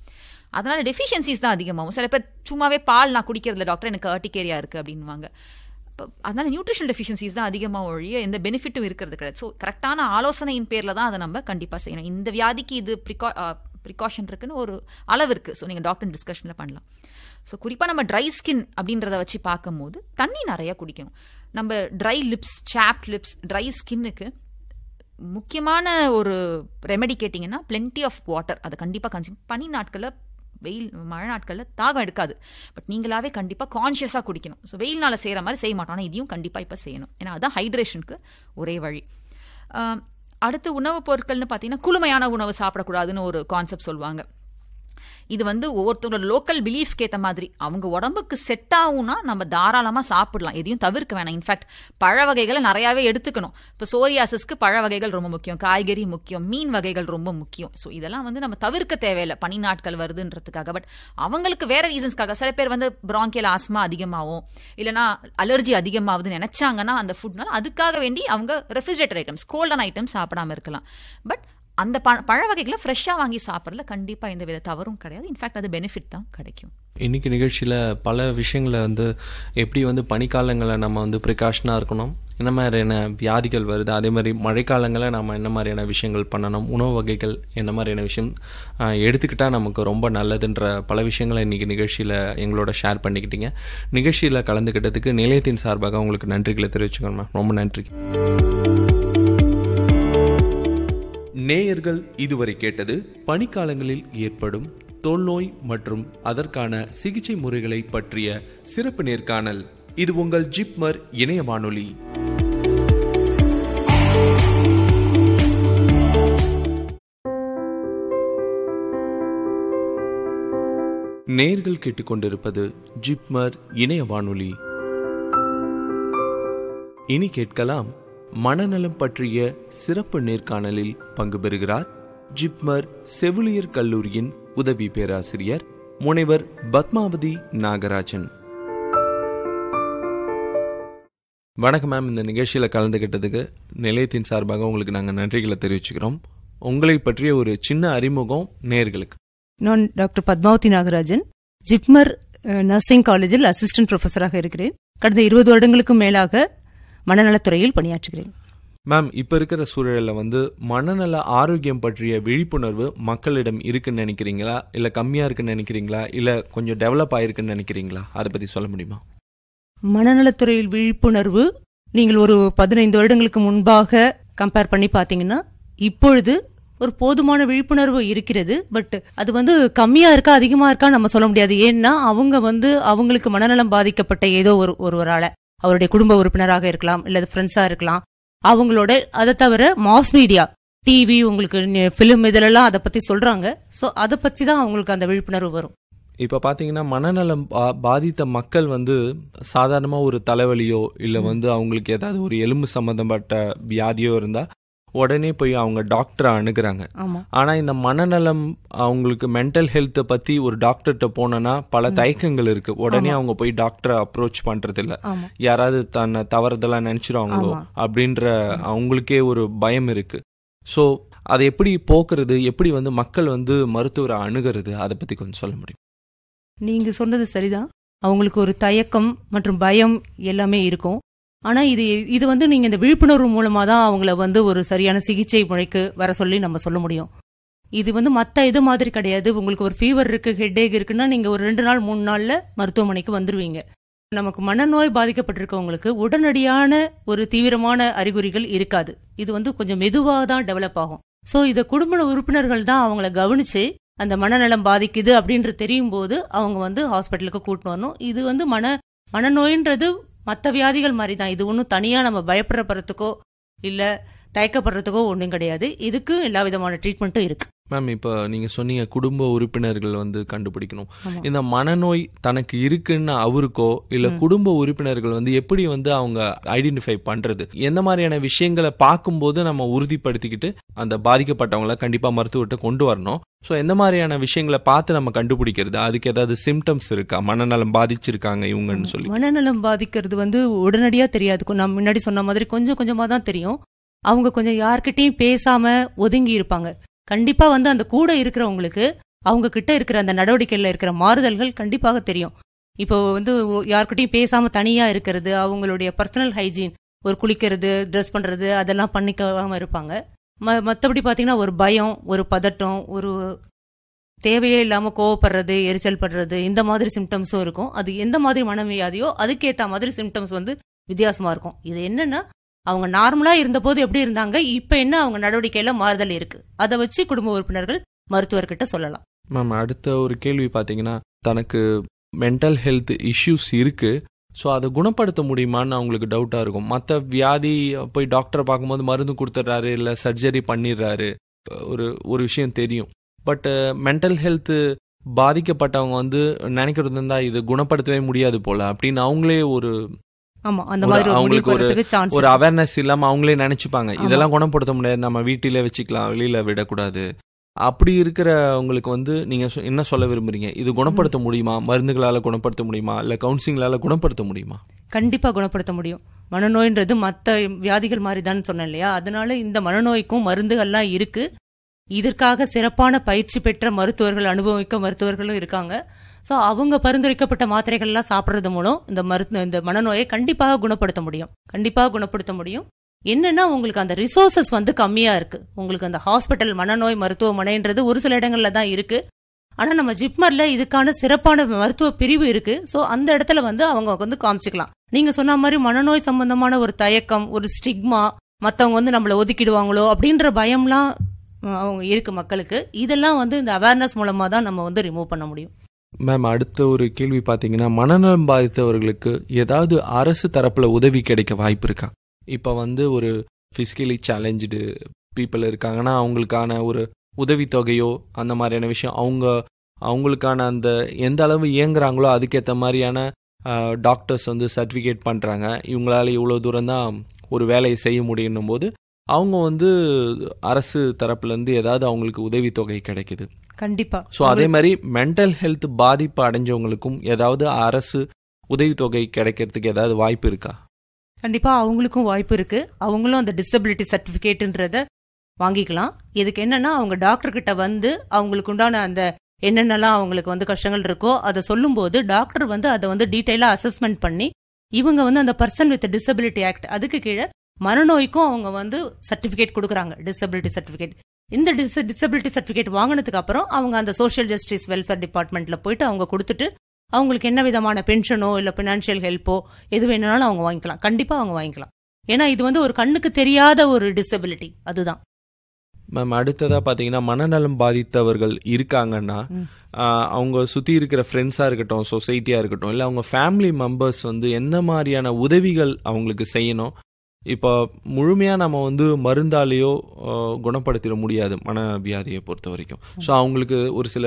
Speaker 4: அதனால டெஃபிஷியன்சிஸ் தான் அதிகமாகும். சில பேர் சும்மாவே பால் நான் குடிக்கிறதுல டாக்டர் எனக்கு அர்டிகேரியா இருக்குது அப்படின்வாங்க. அதனால நியூட்ரிஷனல் டெஃபிஷியன்சிஸ் தான் அதிகமாக ஒழிய எந்த பெனிஃபிட்டும் இருக்கிறது கிடையாது. ஸோ கரெக்டான ஆலோசனையின் பேரில் தான் அதை நம்ம கண்டிப்பாக செய்யணும். இந்த வியாதிக்கு இது ப்ரிகா ப்ரிகாஷன் இருக்குன்னு ஒரு அளவு இருக்குது. ஸோ நீங்கள் டாக்டர் டிஸ்கஷனில் பண்ணலாம். ஸோ குறிப்பாக நம்ம ட்ரை ஸ்கின் அப்படின்றத வச்சு பார்க்கும்போது தண்ணி நிறையா குடிக்கணும். நம்ம try lips, soft lips, try ஸ்கின்னுக்கு முக்கியமான ஒரு ரெமெடி கேட்டிங்கன்னா பிளென்டி ஆஃப் வாட்டர். அதை கண்டிப்பாக கன்சியூம். பனி நாட்களில், வெயில் மழை நாட்களில் தாகம் எடுக்காது, பட் நீங்களாவே கண்டிப்பாக கான்ஷியஸாக குடிக்கணும். ஸோ வெயில்னால செய்கிற மாதிரி செய்ய மாட்டோம், ஆனால் இதையும் கண்டிப்பாக இப்போ செய்யணும். ஏன்னா அதுதான் ஹைட்ரேஷனுக்கு ஒரே வழி. அடுத்து உணவுப் பொருட்கள்னு பார்த்தீங்கன்னா குளுமையான உணவு சாப்பிடக்கூடாதுன்னு ஒரு கான்செப்ட் சொல்லுவாங்க. இது வந்து ஒவ்வொருத்தரோட லோக்கல் பிலீஃப்க்கு ஏற்ற மாதிரி அவங்க உடம்புக்கு செட் ஆகும்னா நம்ம தாராளமாக சாப்பிடலாம், எதையும் தவிர்க்க வேணாம். இன்ஃபேக்ட் பழ வகைகளை நிறையாவே எடுத்துக்கணும். இப்போ சோரியாசிஸ்க்கு பழ வகைகள் ரொம்ப முக்கியம், காய்கறி முக்கியம், மீன் வகைகள் ரொம்ப முக்கியம். ஸோ இதெல்லாம் வந்து நம்ம தவிர்க்க தேவையில்லை பனி நாட்கள் வருதுன்றதுக்காக. பட் அவங்களுக்கு வேற ரீசன்ஸ்க்காக சில பேர் வந்து பிராங்கியல் ஆஸ்மா அதிகமாகும், இல்லைனா அலர்ஜி அதிகமாகுதுன்னு நினைச்சாங்கன்னா அந்த ஃபுட்னால அதுக்காக வேண்டி அவங்க ரெஃப்ரிஜரேட்டர் ஐட்டம்ஸ், கோல்டன் ஐட்டம்ஸ் சாப்பிடாம இருக்கலாம். பட் அந்த ப பழ வகைகளை ஃப்ரெஷ்ஷாக வாங்கி சாப்பிட்றதுல கண்டிப்பாக எந்த வித தவறும் கிடையாது. இன்ஃபேக்ட் அது பெனிஃபிட் தான் கிடைக்கும்.
Speaker 3: இன்றைக்கி நிகழ்ச்சியில் பல விஷயங்களை வந்து எப்படி வந்து பனிக்காலங்களில் நம்ம வந்து ப்ரிகாஷனாக இருக்கணும், என்ன மாதிரியான வியாதிகள் வருது, அதே மாதிரி மழைக்காலங்களில் நம்ம என்ன மாதிரியான விஷயங்கள் பண்ணணும், உணவு வகைகள் என்ன மாதிரியான விஷயம் எடுத்துக்கிட்டால் நமக்கு ரொம்ப நல்லதுன்ற பல விஷயங்களை இன்றைக்கி நிகழ்ச்சியில் எங்களோட ஷேர் பண்ணிக்கிட்டீங்க. நிகழ்ச்சியில் கலந்துக்கிட்டதுக்கு நிலையத்தின் சார்பாக உங்களுக்கு நன்றிகளை தெரிவிச்சுக்கோங்க. ரொம்ப நன்றி. நேயர்கள் இதுவரை கேட்டது பனிக்காலங்களில் ஏற்படும் தோல்நோய் மற்றும் அதற்கான சிகிச்சை முறைகளை பற்றிய சிறப்பு நேர்காணல். இது உங்கள் ஜிப்மர் இணைய வானொலி. நேயர்கள் கேட்டுக்கொண்டிருப்பது ஜிப்மர் இணைய வானொலி. இனி கேட்கலாம் மனநலம் பற்றிய சிறப்பு நேர்காணலில் பங்கு பெறுகிறார் ஜிப்மர் செவிலியர் கல்லூரியின் உதவி பேராசிரியர் முனைவர் பத்மாவதி நாகராஜன். வணக்கம் மேம். இந்த நிகழ்ச்சியில் கலந்துகிட்டதுக்கு நிலையத்தின் சார்பாக உங்களுக்கு நாங்கள் நன்றிகளை தெரிவிச்சுக்கிறோம். உங்களை பற்றிய ஒரு சின்ன அறிமுகம் நேயர்களுக்கு.
Speaker 5: நான் டாக்டர் பத்மாவதி நாகராஜன், ஜிப்மர் நர்சிங் காலேஜில் அசிஸ்டன்ட் ப்ரொஃபஸராக இருக்கிறேன். கடந்த இருபது வருடங்களுக்கும் மேலாக மனநலத்துறையில் பணியாற்றுகிறேன்.
Speaker 3: மேம், இப்போ இருக்கிற சூழலில் வந்து மனநல ஆரோக்கியம் பற்றிய விழிப்புணர்வு மக்களிடம் இருக்குன்னு நினைக்கிறீங்களா, இல்லை கம்மியாக இருக்குன்னு நினைக்கிறீங்களா, இல்லை கொஞ்சம் டெவலப் ஆயிருக்குன்னு நினைக்கிறீங்களா? அதை பற்றி சொல்ல முடியுமா?
Speaker 5: மனநலத்துறையில் விழிப்புணர்வு நீங்கள் ஒரு பதினைந்து வருடங்களுக்கு முன்பாக கம்பேர் பண்ணி பார்த்தீங்கன்னா இப்பொழுது ஒரு போதுமான விழிப்புணர்வு இருக்கிறது. பட் அது வந்து கம்மியா இருக்கா அதிகமா இருக்கா நம்ம சொல்ல முடியாது. ஏன்னா அவங்க வந்து அவங்களுக்கு மனநலம் பாதிக்கப்பட்ட ஏதோ ஒரு ஒருவரால, அவருடைய குடும்ப உறுப்பினராக இருக்கலாம், இல்ல ஃப்ரெண்ட்ஸா இருக்கலாம், அவங்களோட அதை தவிர மாஸ் மீடியா, டிவி, உங்களுக்கு பிலிம் இதெல்லாம் அதை பத்தி சொல்றாங்க. ஸோ அதை பத்தி தான் அவங்களுக்கு அந்த விழிப்புணர்வு வரும்.
Speaker 3: இப்போ பார்த்தீங்கன்னா மனநலம் பாதித்த மக்கள் வந்து சாதாரணமாக ஒரு தலைவலியோ இல்லை வந்து அவங்களுக்கு ஏதாவது ஒரு எலும்பு சம்மந்தப்பட்ட வியாதியோ இருந்தால் உடனே போய் அவங்க டாக்டரை அணுகுறாங்க. ஆனால் இந்த மனநலம் அவங்களுக்கு மென்டல் ஹெல்த்தை பற்றி ஒரு டாக்டர்கிட்ட போனோன்னா பல தயக்கங்கள் இருக்கு. உடனே அவங்க போய் டாக்டரை அப்ரோச் பண்றது இல்லை, யாராவது தன்னை தவறுதெல்லாம் நினைச்சிருவாங்களோ அப்படின்ற அவங்களுக்கே ஒரு பயம் இருக்கு. ஸோ அதை எப்படி போக்குறது, எப்படி வந்து மக்கள் வந்து மருத்துவரை அணுகிறது, அதை பற்றி கொஞ்சம் சொல்ல முடியும்?
Speaker 5: நீங்க சொன்னது சரிதான். அவங்களுக்கு ஒரு தயக்கம் மற்றும் பயம் எல்லாமே இருக்கும். ஆனா இது இது வந்து நீங்க இந்த விழிப்புணர்வு மூலமா தான் அவங்கள வந்து ஒரு சரியான சிகிச்சை முறைக்கு வர சொல்லி நம்ம சொல்ல முடியும். இது வந்து மத்த இது மாதிரி கிடையாது. உங்களுக்கு ஒரு ஃபீவர் இருக்கு, ஹெட்டேக் இருக்குன்னா நீங்க ஒரு ரெண்டு நாள் மூணு நாள்ல மருத்துவமனைக்கு வந்துருவீங்க. நமக்கு மனநோய் பாதிக்கப்பட்டிருக்கவங்களுக்கு உடனடியான ஒரு தீவிரமான அறிகுறிகள் இருக்காது. இது வந்து கொஞ்சம் மெதுவாக தான் டெவலப் ஆகும். ஸோ இதை குடும்ப உறுப்பினர்கள் தான் அவங்கள கவனிச்சு அந்த மனநலம் பாதிக்குது அப்படின்றது தெரியும் போது அவங்க வந்து ஹாஸ்பிட்டலுக்கு கூட்டிட்டு வரணும். இது வந்து மன மனநோயின்றது மற்ற வியாதிகள் மாதிரி தான். இது ஒன்றும் தனியாக நம்ம பயப்படுறதுக்கோ இல்லை தயக்கப்படுறதுக்கோ ஒன்றும் கிடையாது. இதுக்கு எல்லா விதமான ட்ரீட்மெண்ட்டும் இருக்கு.
Speaker 3: மேம், இப்போ நீங்கள் சொன்னீங்க குடும்ப உறுப்பினர்கள் வந்து கண்டுபிடிக்கணும். இந்த மனநோய் தனக்கு இருக்குன்னு அவருக்கோ இல்லை குடும்ப உறுப்பினர்கள் வந்து எப்படி வந்து அவங்க ஐடென்டிஃபை பண்றது, எந்த மாதிரியான விஷயங்களை பார்க்கும்போது நம்ம உறுதிப்படுத்திக்கிட்டு அந்த பாதிக்கப்பட்டவங்கள கண்டிப்பாக மருத்துவர்கிட்ட கொண்டு வரணும். ஸோ எந்த மாதிரியான விஷயங்களை பார்த்து நம்ம கண்டுபிடிக்கிறது, அதுக்கு ஏதாவது சிம்டம்ஸ் இருக்கா, மனநலம் பாதிச்சிருக்காங்க இவங்கன்னு சொல்லி?
Speaker 5: மனநலம் பாதிக்கிறது வந்து உடனடியா தெரியாது. நம்ம முன்னாடி சொன்ன மாதிரி கொஞ்சம் கொஞ்சமா தான் தெரியும். அவங்க கொஞ்சம் யார்கிட்டையும் பேசாம ஒதுங்கி இருப்பாங்க. கண்டிப்பா வந்து அந்த கூட இருக்கிறவங்களுக்கு அவங்க கிட்ட இருக்கிற அந்த நடவடிக்கையில் இருக்கிற மாறுதல்கள் கண்டிப்பாக தெரியும். இப்போ வந்து யார்கிட்டையும் பேசாம தனியா இருக்கிறது, அவங்களுடைய பர்சனல் ஹைஜீன், ஒரு குளிக்கிறது, ட்ரெஸ் பண்றது, அதெல்லாம் பண்ணிக்காம இருப்பாங்க. ம மற்றபடி பார்த்தீங்கன்னா ஒரு பயம், ஒரு பதட்டம், ஒரு தேவையே இல்லாம கோவப்படுறது, எரிச்சல் படுறது, இந்த மாதிரி சிம்டம்ஸும் இருக்கும். அது எந்த மாதிரி மனவியாதியோ அதுக்கேற்ற மாதிரி சிம்டம்ஸ் வந்து வித்தியாசமா இருக்கும். இது என்னன்னா அவங்க நார்மலா இருந்த போது எப்படி இருந்தாங்க, இப்ப என்ன அவங்க நடவடிக்கையில மாறுதல் இருக்கு, அதை வச்சு குடும்ப உறுப்பினர்கள் மருத்துவர்கிட்ட சொல்லலாம்.
Speaker 3: மேம், அடுத்த ஒரு கேள்வி பார்த்தீங்கன்னா, தனக்கு மென்டல் ஹெல்த் இஷ்யூஸ் இருக்கு, ஸோ அதை குணப்படுத்த முடியுமான்னு அவங்களுக்கு டவுட்டாக இருக்கும். மற்ற வியாதி போய் டாக்டரை பார்க்கும்போது மருந்து கொடுத்துட்றாரு, இல்லை சர்ஜரி பண்ணிடுறாரு, ஒரு ஒரு விஷயம் தெரியும். பட் மென்டல் ஹெல்த்து பாதிக்கப்பட்டவங்க வந்து நினைக்கிறது இருந்தா இது குணப்படுத்தவே முடியாது போல அப்படின்னு அவங்களே ஒரு
Speaker 5: ஆமா அந்த மாதிரி
Speaker 3: அவங்களுக்கு ஒரு ஒரு அவேர்னஸ் இல்லாம அவங்களே நினைச்சுப்பாங்க, இதெல்லாம் குணப்படுத்த முடியாது, நம்ம வீட்டிலே வச்சுக்கலாம், வெளியில விடக்கூடாது. அப்படி இருக்கிறவங்களுக்கு வந்து நீங்க என்ன சொல்ல விரும்புறீங்க? இது குணப்படுத்த முடியுமா? மருந்துகளால குணப்படுத்த முடியுமா, இல்ல கவுன்சிலிங்கால குணப்படுத்த முடியுமா?
Speaker 5: கண்டிப்பா குணப்படுத்த முடியும். மனநோயின்றது மற்ற வியாதிகள் மாதிரி தான் சொன்னேன் இல்லையா, அதனால இந்த மனநோய்க்கும் மருந்துகள்லாம் இருக்கு. இதற்காக சிறப்பான பயிற்சி பெற்ற மருத்துவர்கள், அனுபவிக்க மருத்துவர்களும் இருக்காங்க. ஸோ அவங்க பரிந்துரைக்கப்பட்ட மாத்திரைகள்லாம் சாப்பிட்றது மூலம் இந்த மருத்துவ இந்த மனநோயை கண்டிப்பாக குணப்படுத்த முடியும். கண்டிப்பாக குணப்படுத்த முடியும். என்னன்னா உங்களுக்கு அந்த ரிசோர்சஸ் வந்து கம்மியா இருக்கு. உங்களுக்கு அந்த ஹாஸ்பிட்டல் மனநோய் மருத்துவமனைன்றது ஒரு சில இடங்கள்ல தான் இருக்கு. ஆனா நம்ம ஜிப்மர்ல இதுக்கான சிறப்பான மருத்துவ பிரிவு இருக்கு. ஸோ அந்த இடத்துல வந்து அவங்க வந்து காமிச்சிக்கலாம். நீங்க சொன்ன மாதிரி மனநோய் சம்பந்தமான ஒரு தயக்கம், ஒரு ஸ்டிக்மா, மற்றவங்க வந்து நம்மளை ஒதுக்கிடுவாங்களோ அப்படின்ற பயம்லாம் அவங்க இருக்கு மக்களுக்கு. இதெல்லாம் வந்து இந்த அவேர்னஸ் மூலமா தான் நம்ம வந்து ரிமூவ் பண்ண முடியும்.
Speaker 3: மேம், அடுத்த ஒரு கேள்வி பார்த்தீங்கன்னா, மனநலம் பாதித்தவர்களுக்கு ஏதாவது அரசு தரப்புல உதவி கிடைக்க வாய்ப்பு இருக்கா? இப்போ வந்து ஒரு ஃபிசிக்கலி சேலஞ்சு பீப்புள் இருக்காங்கன்னா அவங்களுக்கான ஒரு உதவித்தொகையோ அந்த மாதிரியான விஷயம், அவங்க அவங்களுக்கான அந்த எந்த அளவு இயங்குறாங்களோ அதுக்கேற்ற மாதிரியான டாக்டர்ஸ் வந்து சர்டிஃபிகேட் பண்ணுறாங்க, இவங்களால இவ்வளோ தூரம் தான் ஒரு வேலையை செய்ய முடியும் போது அவங்க வந்து அரசு தரப்புலேருந்து ஏதாவது அவங்களுக்கு உதவித்தொகை கிடைக்குது.
Speaker 5: கண்டிப்பா.
Speaker 3: ஸோ அதே மாதிரி மென்டல் ஹெல்த் பாதிப்பு அடைஞ்சவங்களுக்கும் ஏதாவது அரசு உதவித்தொகை கிடைக்கிறதுக்கு ஏதாவது வாய்ப்பு இருக்கா?
Speaker 5: கண்டிப்பா அவங்களுக்கும் வாய்ப்பு இருக்கு. அவங்களும் அந்த டிசபிலிட்டி சர்டிபிகேட்ன்றத வாங்கிக்கலாம். இதுக்கு என்னன்னா அவங்க டாக்டர் கிட்ட வந்து அவங்களுக்கு உண்டான அந்த என்னென்னலாம் அவங்களுக்கு வந்து கஷ்டங்கள் இருக்கோ அதை சொல்லும் போது டாக்டர் வந்து அதை வந்து டீட்டெயிலா அசஸ்மெண்ட் பண்ணி இவங்க வந்து அந்த பர்சன் வித் டிசபிலிட்டி ஆக்ட் அதுக்கு கீழே மனநோய்க்கும் அவங்க வந்து சர்டிபிகேட் கொடுக்குறாங்க, டிசபிலிட்டி சர்டிபிகேட். இந்த டிஸ் டிசபிலிட்டி சர்டிபிகேட் வாங்கினதுக்கு அப்புறம் அவங்க அந்த சோஷியல் ஜஸ்டிஸ் வெல்ஃபேர் டிபார்ட்மெண்ட்ல போயிட்டு அவங்க கொடுத்துட்டு அவங்களுக்கு என்ன விதமான பென்ஷனோ இல்லை பினான்சியல் ஹெல்ப்போ எது வேணும்னாலும் அவங்க வாங்கிக்கலாம். கண்டிப்பா அவங்க வாங்கிக்கலாம். ஏன்னா இது வந்து ஒரு கண்ணுக்கு தெரியாத ஒரு டிசபிலிட்டி. அதுதான்
Speaker 3: மேம். அடுத்ததாக பார்த்தீங்கன்னா, மனநலம் பாதித்தவர்கள் இருக்காங்கன்னா அவங்க சுற்றி இருக்கிற ஃப்ரெண்ட்ஸாக இருக்கட்டும், சொசைட்டியாக இருக்கட்டும், இல்லை அவங்க ஃபேமிலி மெம்பர்ஸ் வந்து என்ன மாதிரியான உதவிகள் அவங்களுக்கு செய்யணும்? இப்போ முழுமையாக நம்ம வந்து மருந்தாலேயோ குணப்படுத்திட முடியாது மனவியாதியை பொறுத்த வரைக்கும். ஸோ அவங்களுக்கு ஒரு சில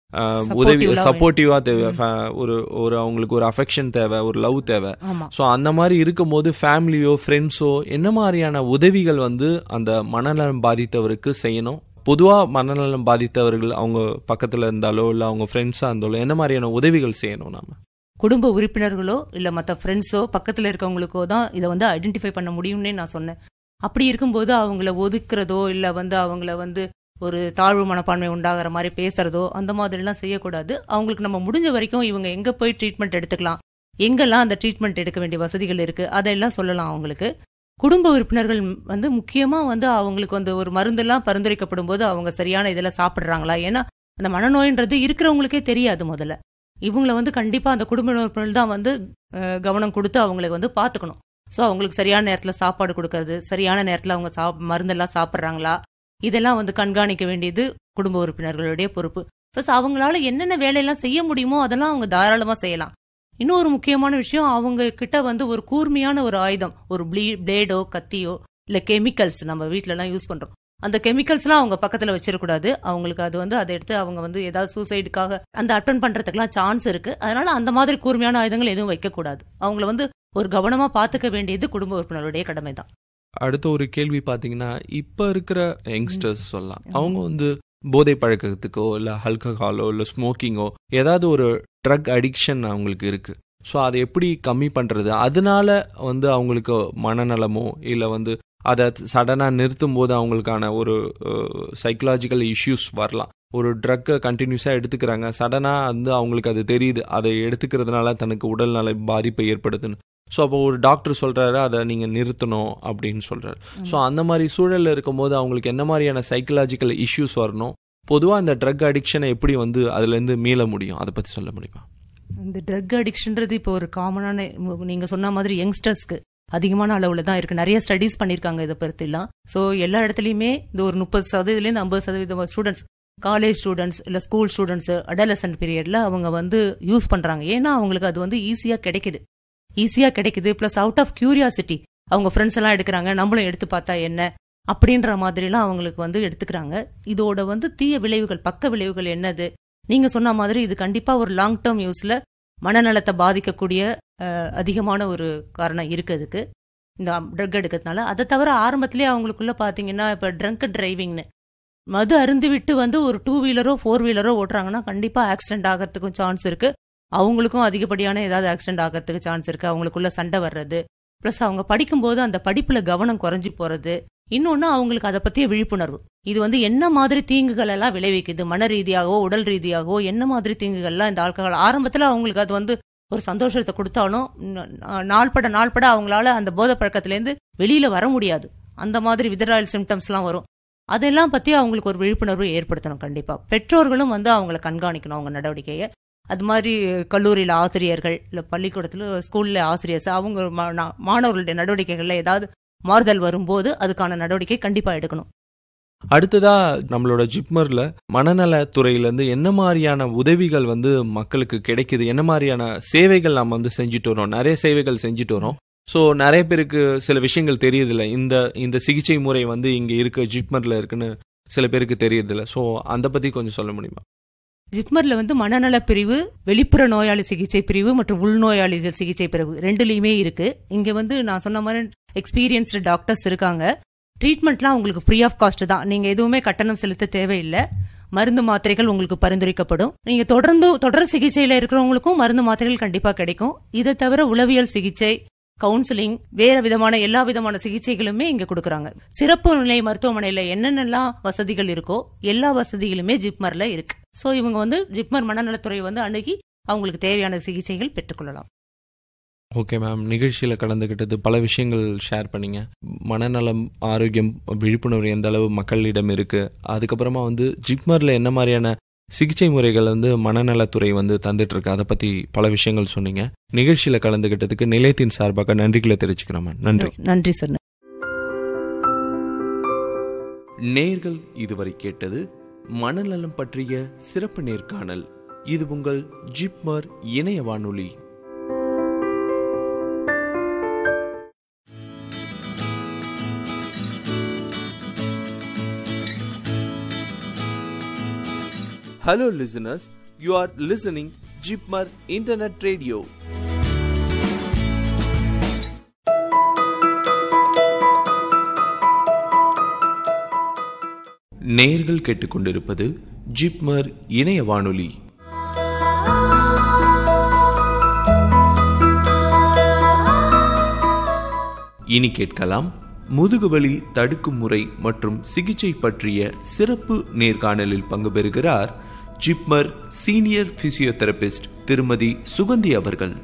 Speaker 3: உதவி சப்போர்ட்டிவா தேவை, ஒரு ஒரு அவங்களுக்கு ஒரு அஃபெக்ஷன் தேவை, ஒரு லவ் தேவை. ஸோ அந்த மாதிரி இருக்கும்போது ஃபேமிலியோ ஃப்ரெண்ட்ஸோ என்ன மாதிரியான உதவிகள் வந்து அந்த மனநலம் பாதித்தவருக்கு செய்யணும்? பொதுவாக மனநலம் பாதித்தவர்கள் அவங்க பக்கத்தில் இருந்தாலோ இல்லை அவங்க ஃப்ரெண்ட்ஸாக இருந்தாலோ என்ன மாதிரியான உதவிகள் செய்யணும்? நாம
Speaker 5: குடும்ப உறுப்பினர்களோ இல்லை மற்ற ஃப்ரெண்ட்ஸோ பக்கத்தில் இருக்கவங்களுக்கோ தான் இதை வந்து ஐடென்டிஃபை பண்ண முடியும்னே நான் சொன்னேன். அப்படி இருக்கும்போது அவங்கள ஒதுக்குறதோ இல்லை வந்து அவங்கள வந்து ஒரு தாழ்வு மனப்பான்மை உண்டாகிற மாதிரி பேசுறதோ அந்த மாதிரிலாம் செய்யக்கூடாது. அவங்களுக்கு நம்ம முடிஞ்ச வரைக்கும் இவங்க எங்கே போய் ட்ரீட்மெண்ட் எடுத்துக்கலாம், எங்கெல்லாம் அந்த ட்ரீட்மெண்ட் எடுக்க வேண்டிய வசதிகள் இருக்குது அதையெல்லாம் சொல்லலாம் அவங்களுக்கு. குடும்ப உறுப்பினர்கள் வந்து முக்கியமாக வந்து அவங்களுக்கு வந்து ஒரு மருந்தெல்லாம் பரிந்துரைக்கப்படும் போது அவங்க சரியான இதில் சாப்பிட்றாங்களா, ஏன்னா அந்த மனநோயின்றது இருக்கிறவங்களுக்கே தெரியாது. முதல்ல இவங்களை வந்து கண்டிப்பாக அந்த குடும்ப உறுப்பினர்கள் தான் வந்து கவனம் கொடுத்து அவங்களுக்கு வந்து பார்த்துக்கணும். ஸோ அவங்களுக்கு சரியான நேரத்தில் சாப்பாடு கொடுக்கறது, சரியான நேரத்தில் அவங்க சா மருந்தெல்லாம் சாப்பிட்றாங்களா, இதெல்லாம் வந்து கண்காணிக்க வேண்டியது குடும்ப உறுப்பினர்களுடைய பொறுப்பு. ப்ளஸ் அவங்களால என்னென்ன வேலையெல்லாம் செய்ய முடியுமோ அதெல்லாம் அவங்க தாராளமாக செய்யலாம். இன்னொரு முக்கியமான விஷயம், அவங்க கிட்ட வந்து ஒரு கூர்மையான ஒரு ஆயுதம், ஒரு ப்ளீ பிளேடோ கத்தியோ இல்லை கெமிக்கல்ஸ் நம்ம வீட்டிலலாம் யூஸ் பண்ணுறோம், அந்த கெமிக்கல்ஸ்லாம் அவங்க பக்கத்தில் வச்சிடக்கூடாது. அவங்களுக்கு அது வந்து அதை எடுத்து அவங்க வந்து ஏதாவது சூசைடுக்காக அந்த அட்டன் பண்ணுறதுக்குலாம் சான்ஸ் இருக்குது. அதனால அந்த மாதிரி கூர்மையான ஆயுதங்கள் எதுவும் வைக்கக்கூடாது. அவங்கள வந்து ஒரு கவனமாக பார்த்துக்க வேண்டியது குடும்ப உறுப்பினருடைய கடமை தான்.
Speaker 3: அடுத்த ஒரு கேள்வி பார்த்தீங்கன்னா, இப்போ இருக்கிற யங்ஸ்டர்ஸ் சொல்லலாம், அவங்க வந்து போதை பழக்கத்துக்கோ இல்லை ஆல்கஹாலோ இல்லை ஸ்மோக்கிங்கோ ஏதாவது ஒரு ட்ரக் அடிக்ஷன் அவங்களுக்கு இருக்குது. ஸோ அதை எப்படி கம்மி பண்ணுறது? அதனால வந்து அவங்களுக்கு மனநலமோ இல்லை வந்து அதை சடனாக நிறுத்தும் போது அவங்களுக்கான ஒரு சைக்கலாஜிக்கல் இஷ்யூஸ் வரலாம். ஒரு ட்ரக்கை கண்டினியூஸாக எடுத்துக்கிறாங்க, சடனாக வந்து அவங்களுக்கு அது தெரியுது அதை எடுத்துக்கிறதுனால தனக்கு உடல்நல பாதிப்பை ஏற்படுதுன்னு. ஸோ அப்போ ஒரு டாக்டர் சொல்கிறாரு அதை நீங்கள் நிறுத்தணும் அப்படின்னு சொல்கிறாரு. ஸோ அந்த மாதிரி சூழலில் இருக்கும்போது அவங்களுக்கு என்ன மாதிரியான சைக்கலாஜிக்கல் இஷ்யூஸ் வரணும், பொதுவாக இந்த ட்ரக் அடிக்ஷனை எப்படி வந்து அதுலேருந்து மீள முடியும், அதை பற்றி சொல்ல முடியுமா?
Speaker 5: இந்த ட்ரக் அடிக்ஷன்றது இப்போ ஒரு காமனான, நீங்க சொன்ன மாதிரி யங்ஸ்டர்ஸ்க்கு அதிகமான அளவுல தான் இருக்கு. நிறைய ஸ்டடீஸ் பண்ணிருக்காங்க இதை பற்றிலாம். ஸோ எல்லா இடத்துலயுமே இந்த ஒரு முப்பது சதவீதத்துலேருந்து ஐம்பது சதவீதம் ஸ்டூடெண்ட்ஸ், காலேஜ் ஸ்டூடெண்ட்ஸ் இல்ல ஸ்கூல் ஸ்டூடெண்ட்ஸ் அடலசன்ட் பீரியட்ல அவங்க வந்து யூஸ் பண்றாங்க. ஏன்னா அவங்களுக்கு அது வந்து ஈஸியா கிடைக்குது ஈஸியா கிடைக்குது பிளஸ் அவுட் ஆஃப் கியூரியாசிட்டி அவங்க ஃப்ரெண்ட்ஸ் எல்லாம் எடுக்கிறாங்க, நம்மளும் எடுத்து பார்த்தா என்ன அப்படின்ற மாதிரிலாம் அவங்களுக்கு வந்து எடுத்துக்கிறாங்க. இதோட வந்து தீய விளைவுகள், பக்க விளைவுகள் என்னது, நீங்க சொன்ன மாதிரி இது கண்டிப்பா ஒரு லாங் டேர்ம் யூஸ்ல மனநலத்தை பாதிக்கக்கூடிய அதிகமான ஒரு காரணம் இருக்கு அதுக்கு, இந்த ட்ரக் எடுக்கிறதுனால. அதை தவிர ஆரம்பத்திலேயே அவங்களுக்குள்ள பாத்தீங்கன்னா இப்ப ட்ரங்க் டிரைவிங்னு மது அருந்து விட்டு வந்து ஒரு டூ வீலரோ ஃபோர் வீலரோ ஓட்டுறாங்கன்னா கண்டிப்பா ஆக்சிடென்ட் ஆகிறதுக்கும் சான்ஸ் இருக்கு. அவங்களுக்கும் அதிகப்படியான ஏதாவது ஆக்சிடென்ட் ஆகிறதுக்கு சான்ஸ் இருக்கு. அவங்களுக்குள்ள சண்டை வர்றது, பிளஸ் அவங்க படிக்கும்போது அந்த படிப்புல கவனம் குறைஞ்சி போறது. இன்னொன்னு அவங்களுக்கு அதை பத்திய விழிப்புணர்வு, இது வந்து என்ன மாதிரி தீங்குகள் எல்லாம் விளைவிக்குது, மன ரீதியாகவோ உடல் ரீதியாகவோ என்ன மாதிரி தீங்குகள்லாம் இந்த ஆல்கஹால். ஆரம்பத்துல அவங்களுக்கு அது வந்து ஒரு சந்தோஷத்தை கொடுத்தாலும் நாள்பட நாள்பட அவங்களால அந்த போதை பழக்கத்திலேருந்து வெளியில வர முடியாது. அந்த மாதிரி வித்ட்ராயல் சிம்டம்ஸ் எல்லாம் வரும். அதெல்லாம் பத்தி அவங்களுக்கு ஒரு விழிப்புணர்வு ஏற்படுத்தணும். கண்டிப்பா பெற்றோர்களும் வந்து அவங்களை கண்காணிக்கணும் அவங்க நடவடிக்கையை. அது மாதிரி கல்லூரியில் ஆசிரியர்கள் இல்ல பள்ளிக்கூடத்துல ஸ்கூல்ல ஆசிரியர்ஸ் அவங்க மாணவர்களுடைய நடவடிக்கைகள்ல ஏதாவது மாறுதல் வரும்போது அதுக்கான நடவடிக்கை கண்டிப்பா எடுக்கணும்.
Speaker 3: அடுத்ததா நம்மளோட ஜிப்மர்ல மனநல துறையிலேருந்து என்ன மாதிரியான உதவிகள் வந்து மக்களுக்கு கிடைக்குது, என்ன மாதிரியான சேவைகள் நம்ம வந்து செஞ்சுட்டு வரோம்? நிறைய சேவைகள் செஞ்சுட்டு வரோம். ஸோ நிறைய பேருக்கு சில விஷயங்கள் தெரியுதில்ல, இந்த இந்த சிகிச்சை முறை வந்து இங்கே இருக்கு, ஜிப்மர்ல இருக்குன்னு சில பேருக்கு தெரியுதில்ல. ஸோ அதை பத்தி கொஞ்சம் சொல்ல முடியுமா?
Speaker 5: ஜிப்மர்ல வந்து மனநல பிரிவு, வெளிப்புற நோயாளி சிகிச்சை பிரிவு மற்றும் உள்நோயாளிகள் சிகிச்சை பிரிவு ரெண்டுலயுமே இருக்கு. இங்க வந்து நான் சொன்ன மாதிரி எக்ஸ்பீரியன்ஸ்டு டாக்டர்ஸ் இருக்காங்க. ட்ரீட்மெண்ட்லாம் உங்களுக்கு ஃப்ரீ ஆஃப் காஸ்ட் தான், நீங்க எதுவுமே கட்டணம் செலுத்த தேவையில்லை. மருந்து மாத்திரைகள் உங்களுக்கு பரிந்துரைக்கப்படும். நீங்க தொடர்ந்து தொடர் சிகிச்சையில இருக்கிறவங்களுக்கும் மருந்து மாத்திரைகள் கண்டிப்பா கிடைக்கும். இதை தவிர உளவியல் சிகிச்சை, கவுன்சிலிங், வேற விதமான எல்லா விதமான சிகிச்சைகளுமே இங்க கொடுக்கறாங்க. சிறப்பு நிலை மருத்துவமனையில என்னென்னலாம் வசதிகள் இருக்கோ எல்லா வசதிகளுமே ஜிப்மர்ல இருக்கு. சோ இவங்க வந்து ஜிப்மர் மனநலத்துறை வந்து அணுகி அவங்களுக்கு தேவையான சிகிச்சைகள் பெற்றுக்கொள்ளலாம்.
Speaker 3: ஓகே மேம், நிகழ்ச்சியில் கலந்துக்கிட்டது பல விஷயங்கள் ஷேர் பண்ணீங்க. மனநலம், ஆரோக்கியம், விழிப்புணர்வு எந்த அளவு மக்களிடம் இருக்கு, அதுக்கப்புறமா வந்து ஜிப்மர்ல என்ன மாதிரியான சிகிச்சை முறைகள் வந்து மனநலத்துறை வந்து தந்துட்டு இருக்கு, அதை பத்தி பல விஷயங்கள் சொன்னீங்க. நிகழ்ச்சியில கலந்துகிட்டதுக்கு நிலையத்தின் சார்பாக நன்றிகளை தெரிவிச்சுக்கிறோம். நன்றி.
Speaker 5: நன்றி சார்.
Speaker 3: நேர்கள் இதுவரை கேட்டது மனநலம் பற்றிய சிறப்பு நேர்காணல். இது உங்கள் ஜிப்மர் இணைய வானொலி. Hello listeners, you are listening Jipmar Internet Radio. நேர்கள் கேட்டுக்கொண்டிருப்பது ஜிப்மர் இணைய வானொலி. இனி கேட்கலாம் முதுகுவலி தடுக்கும் முறை மற்றும் சிகிச்சை பற்றிய சிறப்பு நேர்காணலில் பங்கு பெறுகிறார் ஜிப்மர் சீனியர் பிசியோதெரபிஸ்ட் திருமதி சுகந்தி அவர்கள்.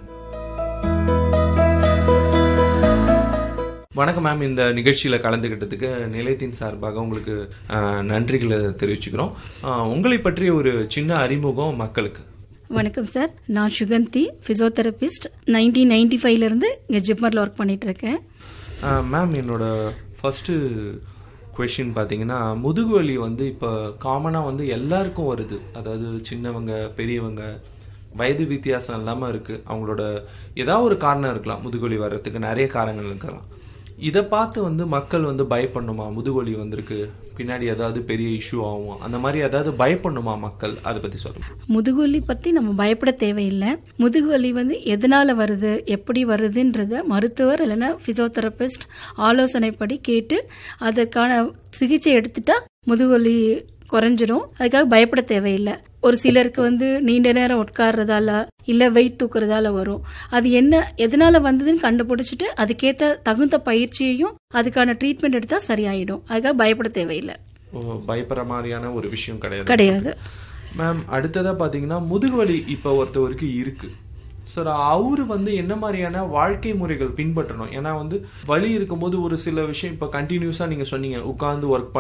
Speaker 3: வணக்கம் மேம், இந்த நிகழ்ச்சியில் கலந்துக்கிட்டதுக்கு நிலையத்தின் சார்பாக உங்களுக்கு நன்றிகளை தெரிவிச்சுக்கிறோம். உங்களை பற்றிய ஒரு சின்ன அறிமுகம் மக்களுக்கு.
Speaker 6: வணக்கம் சார், நான் சுகந்தி, பிசியோதெரபிஸ்ட். நைன்டீன் நைன்டி ஃபைவ்ல இருந்து இங்கே ஜிப்மரில் ஒர்க் பண்ணிட்டு இருக்கேன்.
Speaker 3: மேம், என்னோட ஃபர்ஸ்ட் கொஷின் பார்த்தீங்கன்னா, முதுகுவலி வந்து இப்போ காமனாக வந்து எல்லாருக்கும் வருது. அதாவது சின்னவங்க, பெரியவங்க, வயது வித்தியாசம் இல்லாமல் இருக்குது. அவங்களோட ஏதாவது ஒரு காரணம் இருக்கலாம், முதுகுவலி வர்றதுக்கு நிறைய காரணங்கள் இருக்கலாம். இதை பார்த்து வந்து மக்கள் வந்து பயப்படணுமா, முதுகுவலி வந்திருக்கு பின்னாடி ஏதாவது பெரிய இஷ்யூ ஆகும், அந்த மாதிரி ஏதாவது பயப்படணுமா மக்கள், அதை பற்றி சொல்லுங்க.
Speaker 6: முதுகுவலி பற்றி நம்ம பயப்பட தேவையில்லை. முதுகுவலி வந்து எதனால வருது, எப்படி வருதுன்றத மருத்துவர் இல்லைன்னா பிசியோதெரபிஸ்ட் ஆலோசனைப்படி கேட்டு அதற்கான சிகிச்சை எடுத்துட்டா முதுகுவலி குறைஞ்சிரும். அதுக்காக பயப்பட தேவையில்லை. ஒரு சிலருக்கு வந்து நீண்ட நேரம் உட்கார்றதால இல்ல வெயிட் தூக்குறதால வரும். அது என்ன எதனால வந்ததுன்னு கண்டுபிடிச்சிட்டு அதுக்கேற்ற தகுந்த பயிற்சியையும் அதுக்கான ட்ரீட்மெண்ட் எடுத்தா சரியாயிடும். அதுக்காக பயப்பட தேவையில்லை.
Speaker 3: பயப்படுற மாதிரியான ஒரு விஷயம் கிடையாது
Speaker 6: கிடையாது.
Speaker 3: மேம் அடுத்ததாக பார்த்தீங்கன்னா முதுகுவலி இப்போ ஒருத்தவருக்கு இருக்குது சார், அவரு வந்து என்ன மாதிரியான வாழ்க்கை முறைகள் பின்பற்றணும்? ஏன்னா வந்து வலி இருக்கும்போது ஒரு சில விஷயம் இப்போ கண்டினியூஸாக நீங்கள் சொன்னீங்க உட்காந்து ஒர்க்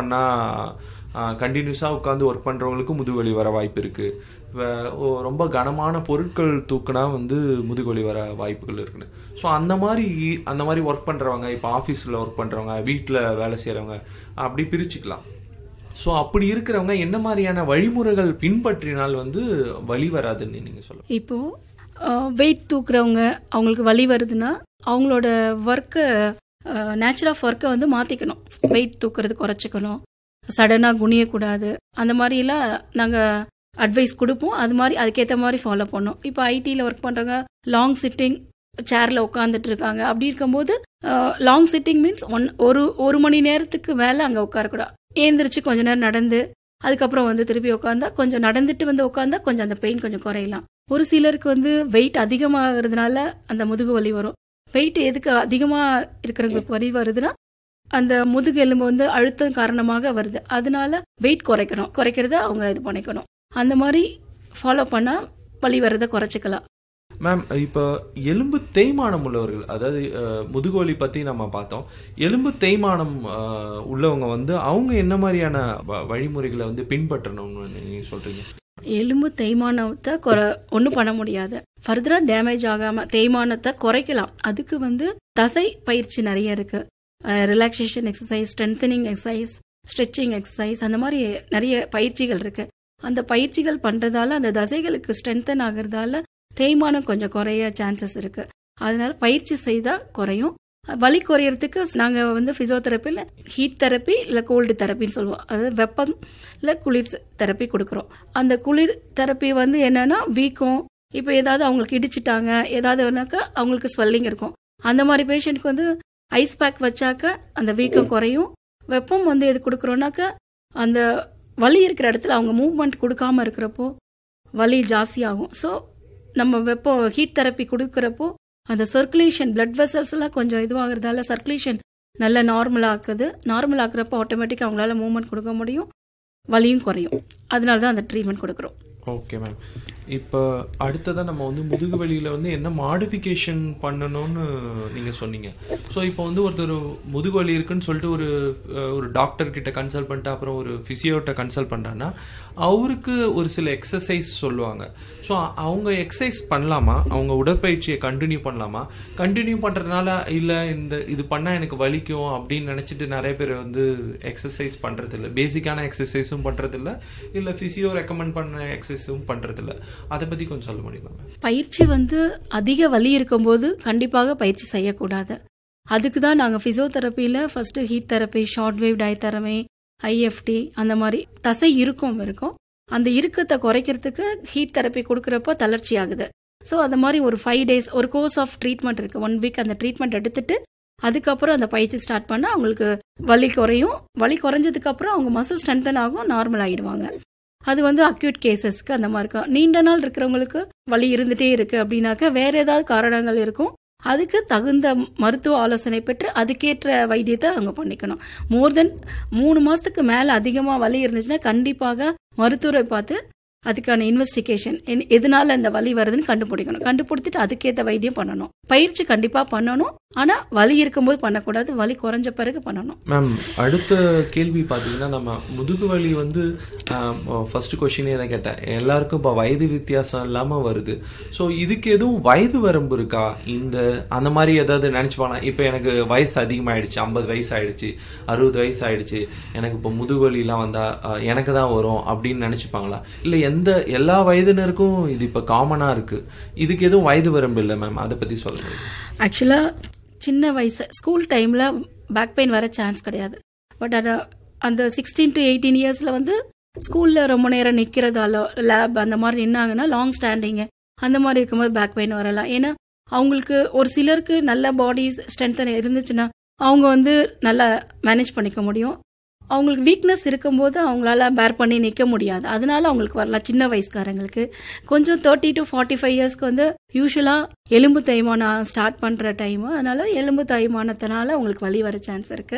Speaker 3: பண்ணால் கண்டினியூஸாக உட்காந்து ஒர்க் பண்ணுறவங்களுக்கு முதுகுவலி வர வாய்ப்பு இருக்குது, ரொம்ப கனமான பொருட்கள் தூக்குனா வந்து முதுகுவலி வர வாய்ப்புகள் இருக்குன்னு. ஸோ அந்த மாதிரி அந்த மாதிரி ஒர்க் பண்ணுறவங்க, இப்போ ஆஃபீஸில் ஒர்க் பண்ணுறவங்க, வீட்டில் வேலை செய்கிறவங்க அப்படி பிரிச்சுக்கலாம். ஸோ அப்படி இருக்கிறவங்க என்ன மாதிரியான வழிமுறைகள் பின்பற்றினால் வந்து வலி வராதுன்னு நீங்கள் சொல்லுங்கள்.
Speaker 6: இப்போது வெயிட் தூக்குறவங்க அவங்களுக்கு வலி வருதுன்னா அவங்களோட ஒர்க்கை நேச்சர் ஆஃப் ஒர்க்கை வந்து மாற்றிக்கணும். வெயிட் தூக்குறது குறைச்சிக்கணும், சடனாக குனியக்கூடாது, அந்த மாதிரிலாம் நாங்கள் அட்வைஸ் கொடுப்போம். அது மாதிரி அதுக்கேற்ற மாதிரி ஃபாலோ பண்ணோம். இப்போ ஐடியில் ஒர்க் பண்ணுறவங்க லாங் சிட்டிங் சேரில் உட்காந்துட்டு இருக்காங்க. அப்படி இருக்கும்போது லாங் சிட்டிங் மீன்ஸ் ஒன் ஒரு ஒரு மணி நேரத்துக்கு மேலே அங்கே உட்காரக்கூடாது. ஏந்திரிச்சு கொஞ்ச நேரம் நடந்து அதுக்கப்புறம் வந்து திருப்பி உட்காந்தா, கொஞ்சம் நடந்துட்டு வந்து உட்காந்தா கொஞ்சம் அந்த பெயின் கொஞ்சம் குறையலாம். ஒரு சிலருக்கு வந்து வெயிட் அதிகமாகிறதுனால அந்த முதுகு வலி வரும். வெயிட் எதுக்கு அதிகமாக இருக்கிறவங்களுக்கு வலி வருதுன்னா அந்த முதுகு எலும்பு வந்து அழுத்தம் காரணமாக வருது. அதனால வெயிட் குறைக்கணும், குறைக்கிறத அவங்க இது பண்ணிக்கணும். அந்த மாதிரி ஃபாலோ பண்ணால் வலி வரதை குறைச்சிக்கலாம்.
Speaker 3: மேம் இப்போ எலும்பு தேய்மானம் உள்ளவர்கள், அதாவது முதுகுவலி பற்றி நம்ம பார்த்தோம், எலும்பு தேய்மானம் உள்ளவங்க வந்து அவங்க என்ன மாதிரியான வழிமுறைகளை வந்து பின்பற்றணும்னு நீங்கள் சொல்கிறீங்க?
Speaker 6: எலும்பு தேய்மானத்தை குறை ஒன்றும் பண்ண முடியாது. ஃபர்தராக டேமேஜ் ஆகாமல் தேய்மானத்தை குறைக்கலாம். அதுக்கு வந்து தசை பயிற்சி நிறைய இருக்கு. Relaxation exercise, strengthening exercise, stretching exercise, அந்த மாதிரி நிறைய பயிற்சிகள் இருக்கு. அந்த பயிற்சிகள் பண்ணுறதால அந்த தசைகளுக்கு ஸ்ட்ரென்தன் ஆகிறதால தேய்மானம் கொஞ்சம் குறைய சான்சஸ் இருக்கு. அதனால பயிற்சி செய்தால் குறையும். வலி குறையறதுக்கு நாங்கள் வந்து ஃபிசியோதெரப்பியில் ஹீட் தெரப்பி இல்லை கோல்டு தெரப்பின்னு சொல்லுவோம். அதாவது வெப்பம் இல்லை குளிர் தெரப்பி கொடுக்குறோம். அந்த குளிர் தெரப்பி வந்து என்னன்னா வீக்கம், இப்போ ஏதாவது அவங்களுக்கு இடிச்சிட்டாங்க ஏதாவதுனாக்கா அவங்களுக்கு ஸ்வெல்லிங் இருக்கும். அந்த மாதிரி பேஷண்ட்க்கு வந்து ஐஸ் பேக் வச்சாக்க அந்த வீக்கம் குறையும். வெப்பம் வந்து எது கொடுக்குறோன்னாக்கா அந்த வலி இருக்கிற இடத்துல அவங்க மூவ்மெண்ட் கொடுக்காம இருக்கிறப்போ வலி ஜாஸ்தியாகும். ஸோ நம்ம வெப்போ ஹீட் தெரப்பி கொடுக்குறப்போ அந்த சர்க்குலேஷன் பிளட் வெசல்ஸ் எல்லாம் கொஞ்சம் இதுவாகிறதால சர்க்குலேஷன் நல்லா நார்மல் ஆக்குது. நார்மல் ஆக்குறப்போ ஆட்டோமேட்டிக்காக அவங்களால மூவ்மெண்ட் கொடுக்க முடியும், வலியும் குறையும். அதனால தான் அந்த ட்ரீட்மெண்ட் கொடுக்குறோம்.
Speaker 3: Okay ma'am. இப்போ அடுத்ததாக நம்ம வந்து முதுகு வலியில் வந்து என்ன மாடிஃபிகேஷன் பண்ணணும்னு நீங்கள் சொன்னீங்க. ஸோ இப்போ வந்து ஒருத்தர் முதுகு வலி இருக்குன்னு சொல்லிட்டு ஒரு ஒரு டாக்டர் கிட்ட கன்சல்ட் பண்ணிட்டு அப்புறம் ஒரு ஃபிசியோட்ட கன்சல்ட் பண்ணுறான்னா அவருக்கு ஒரு சில எக்ஸசைஸ் சொல்லுவாங்க. ஸோ அவங்க எக்ஸசைஸ் பண்ணலாமா, அவங்க உடற்பயிற்சியை கண்டினியூ பண்ணலாமா? கண்டினியூ பண்ணுறதுனால இல்லை இந்த இது பண்ணால் எனக்கு வலிக்கும் அப்படின்னு நினச்சிட்டு நிறைய பேர் வந்து எக்ஸசைஸ் பண்ணுறதில்ல, பேசிக்கான எக்ஸசைஸும் பண்ணுறதில்ல, இல்லை ஃபிசியோ ரெக்கமெண்ட் பண்ண எக்ஸசைஸும் பண்ணுறதில்ல. அதை பற்றி கொஞ்சம் சொல்ல முடியுமா?
Speaker 6: பயிற்சி வந்து அதிக வலி இருக்கும்போது கண்டிப்பாக பயிற்சி செய்யக்கூடாது. அதுக்கு தான் நாங்கள் ஃபிசியோதெரப்பியில் first heat therapy, short wave diathermy, IFT அந்த மாதிரி தசை இருக்கும் இருக்கும் அந்த இறுக்கத்தை குறைக்கிறதுக்கு ஹீட் தெரப்பி கொடுக்குறப்போ தளர்ச்சி ஆகுது. ஸோ அந்த மாதிரி ஒரு ஃபைவ் டேஸ் ஒரு கோர்ஸ் ஆஃப் ட்ரீட்மெண்ட் இருக்கு. ஒன் வீக் அந்த ட்ரீட்மெண்ட் எடுத்துட்டு அதுக்கப்புறம் அந்த பயிற்சி ஸ்டார்ட் பண்ணால் அவங்களுக்கு வலி குறையும். வலி குறைஞ்சதுக்கு அப்புறம் அவங்க மசில் ஸ்ட்ரென்தன் ஆகும், நார்மல் ஆகிடுவாங்க. அது வந்து அக்யூட் கேசஸ்க்கு அந்த மாதிரி இருக்கும். நீண்ட நாள் இருக்கிறவங்களுக்கு வலி இருந்துட்டே இருக்கு அப்படின்னாக்க வேற ஏதாவது காரணங்கள் இருக்கும். அதுக்கு தகுந்த மருத்துவ ஆலோசனை பெற்று அதுக்கேற்ற வைத்தியத்தை அவங்க பண்ணிக்கணும். மோர் தென் மூணு மாசத்துக்கு மேல அதிகமா வலி இருந்துச்சுன்னா கண்டிப்பாக மருத்துவரை பார்த்து அதுக்கான இன்வெஸ்டிகேஷன் எதனால இந்த வலி வருதுன்னு கண்டுபிடிக்கணும். கண்டுபிடிச்சிட்டு அதுக்கேற்ற வைத்தியம் பண்ணணும். பயிற்சி கண்டிப்பா பண்ணணும், ஆனா வலி இருக்கும்போது பண்ணக்கூடாது, வலி குறைஞ்ச பிறகு பண்ணணும்.
Speaker 3: மேம் அடுத்த கேள்வி பார்த்தீங்கன்னா, நம்ம முதுகு வலி வந்து ஃபர்ஸ்ட் கொஸ்டினே தான் கேட்டேன், எல்லாருக்கும் இப்போ வயது வித்தியாசம் இல்லாமல் வருது. ஸோ இதுக்கு எதுவும் வயது வரம்பு இருக்கா? இந்த அந்த மாதிரி ஏதாவது நினச்சிப்பாங்களா? இப்போ எனக்கு வயசு அதிகமாகிடுச்சு, ஐம்பது வயசு ஆயிடுச்சு, அறுபது வயசு ஆயிடுச்சு, எனக்கு இப்போ முதுகு வலிலாம் வந்தால் எனக்கு தான் வரும் அப்படின்னு நினச்சிப்பாங்களா? இல்லை எந்த எல்லா வயதினருக்கும் இது இப்போ காமனாக இருக்குது, இதுக்கு எதுவும் வயது வரம்பு இல்லை மேம், அதை பற்றி சொல்லுங்கள்.
Speaker 6: ஆக்சுவலாக சின்ன வயசு ஸ்கூல் டைமில் பேக் பெயின் வர சான்ஸ் கிடையாது. பட் அதை அந்த சிக்ஸ்டீன் டு எயிட்டீன் இயர்ஸில் வந்து ஸ்கூலில் ரொம்ப நேரம் நிற்கிறதால லேப் அந்த மாதிரி நின்னாங்கன்னா லாங் ஸ்டாண்டிங்கு அந்த மாதிரி இருக்கும்போது பேக் பெயின் வரலாம். ஏன்னா அவங்களுக்கு ஒரு சிலருக்கு நல்ல பாடி ஸ்ட்ரென்த் இருந்துச்சுன்னா அவங்க வந்து நல்லா மேனேஜ் பண்ணிக்க முடியும். அவங்களுக்கு வீக்னஸ் இருக்கும்போது அவங்களால பேர் பண்ணி நிற்க முடியாது, அதனால அவங்களுக்கு வரலாம். சின்ன வயசுக்காரங்களுக்கு கொஞ்சம் தேர்ட்டி டு ஃபார்ட்டி ஃபைவ் இயர்ஸ்க்கு வந்து யூஸ்வலாக எலும்பு தேய்மானம் ஸ்டார்ட் பண்ணுற டைமு, அதனால எலும்பு தேய்மானத்தினால அவங்களுக்கு வலி வர சான்ஸ் இருக்கு.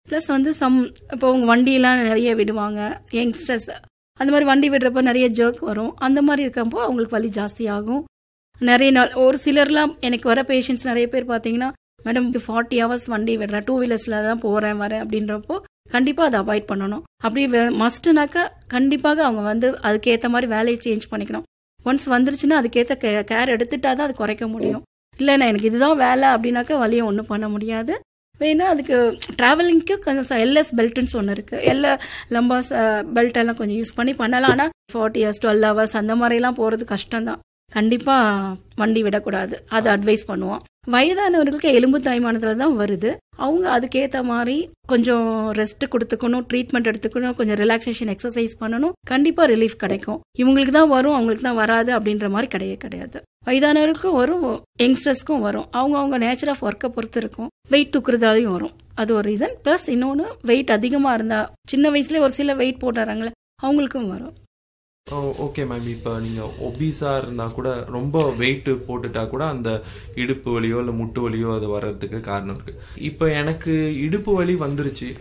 Speaker 6: ப்ளஸ் வந்து சம் இப்போ உங்க வண்டியெல்லாம் நிறைய விடுவாங்க யங்ஸ்டர்ஸ், அந்த மாதிரி வண்டி விடுறப்ப நிறைய ஜர்க் வரும். அந்த மாதிரி இருக்கப்போ அவங்களுக்கு வலி ஜாஸ்தியாகும். நிறைய நாள் ஒரு சிலர்லாம் எனக்கு வர பேஷண்ட்ஸ் நிறைய பேர் பார்த்தீங்கன்னா, மேடம் ஃபார்ட்டி ஹவர்ஸ் வண்டி விடுறேன், டூ வீலர்ஸில் தான் போகிறேன் வரேன் அப்படின்றப்போ கண்டிப்பாக அதை அவாய்ட் பண்ணணும். அப்படி மஸ்ட்னாக்கா கண்டிப்பாக அவங்க வந்து அதுக்கேற்ற மாதிரி வேலையை சேஞ்ச் பண்ணிக்கணும். ஒன்ஸ் வந்துருச்சுன்னா அதுக்கேற்ற கே கேர் எடுத்துட்டா தான் அது குறைக்க முடியும். இல்லைண்ணா எனக்கு இதுதான் வேலை அப்படின்னாக்கா வலியை ஒன்றும் பண்ண முடியாது. வேணா அதுக்கு ட்ராவலிங்க்கு கொஞ்சம் எல்எஸ் பெல்ட்னு ஒன்று இருக்குது, எல்லா லம்பாஸ் பெல்ட் எல்லாம் கொஞ்சம் யூஸ் பண்ணி பண்ணலாம். ஆனால் ஃபார்ட்டி ஹவர்ஸ் டுவெல் ஹவர்ஸ் அந்த மாதிரிலாம் போகிறது கஷ்டம்தான். கண்டிப்பாக வண்டி விடக்கூடாது, அதை அட்வைஸ் பண்ணுவோம். வயதானவர்களுக்கு எலும்பு தேய்மானத்தில் தான் வருது. அவங்க அதுக்கேற்ற மாதிரி கொஞ்சம் ரெஸ்ட் கொடுத்துக்கணும், ட்ரீட்மெண்ட் எடுத்துக்கணும், கொஞ்சம் ரிலாக்ஸேஷன் எக்ஸசைஸ் பண்ணணும். கண்டிப்பாக ரிலீஃப் கிடைக்கும். இவங்களுக்கு தான் வரும் அவங்களுக்கு தான் வராது அப்படின்ற மாதிரி கிடையவே கிடையாது. வயதானவருக்கும் வரும், யங்ஸ்டர்ஸ்க்கும் வரும். அவங்க அவங்க நேச்சர் ஆஃப் ஒர்க்கை பொறுத்து இருக்கும். வெயிட் தூக்குறதாலையும் வரும், அது ஒரு ரீசன். ப்ளஸ் இன்னொன்று வெயிட் அதிகமாக இருந்தால், சின்ன வயசுலேயே ஒரு சில வெயிட் போட்டுறாங்களே அவங்களுக்கும் வரும்.
Speaker 3: ஓகே மேம், இப்போ நீங்கள் ஒபீஸாக இருந்தால் கூட ரொம்ப வெயிட்டு போட்டுட்டா கூட அந்த இடுப்பு வலியோ இல்லை முட்டு வலியோ அது வர்றதுக்கு காரணம் இருக்குது. இப்போ எனக்கு இடுப்பு வலி வந்துருச்சு,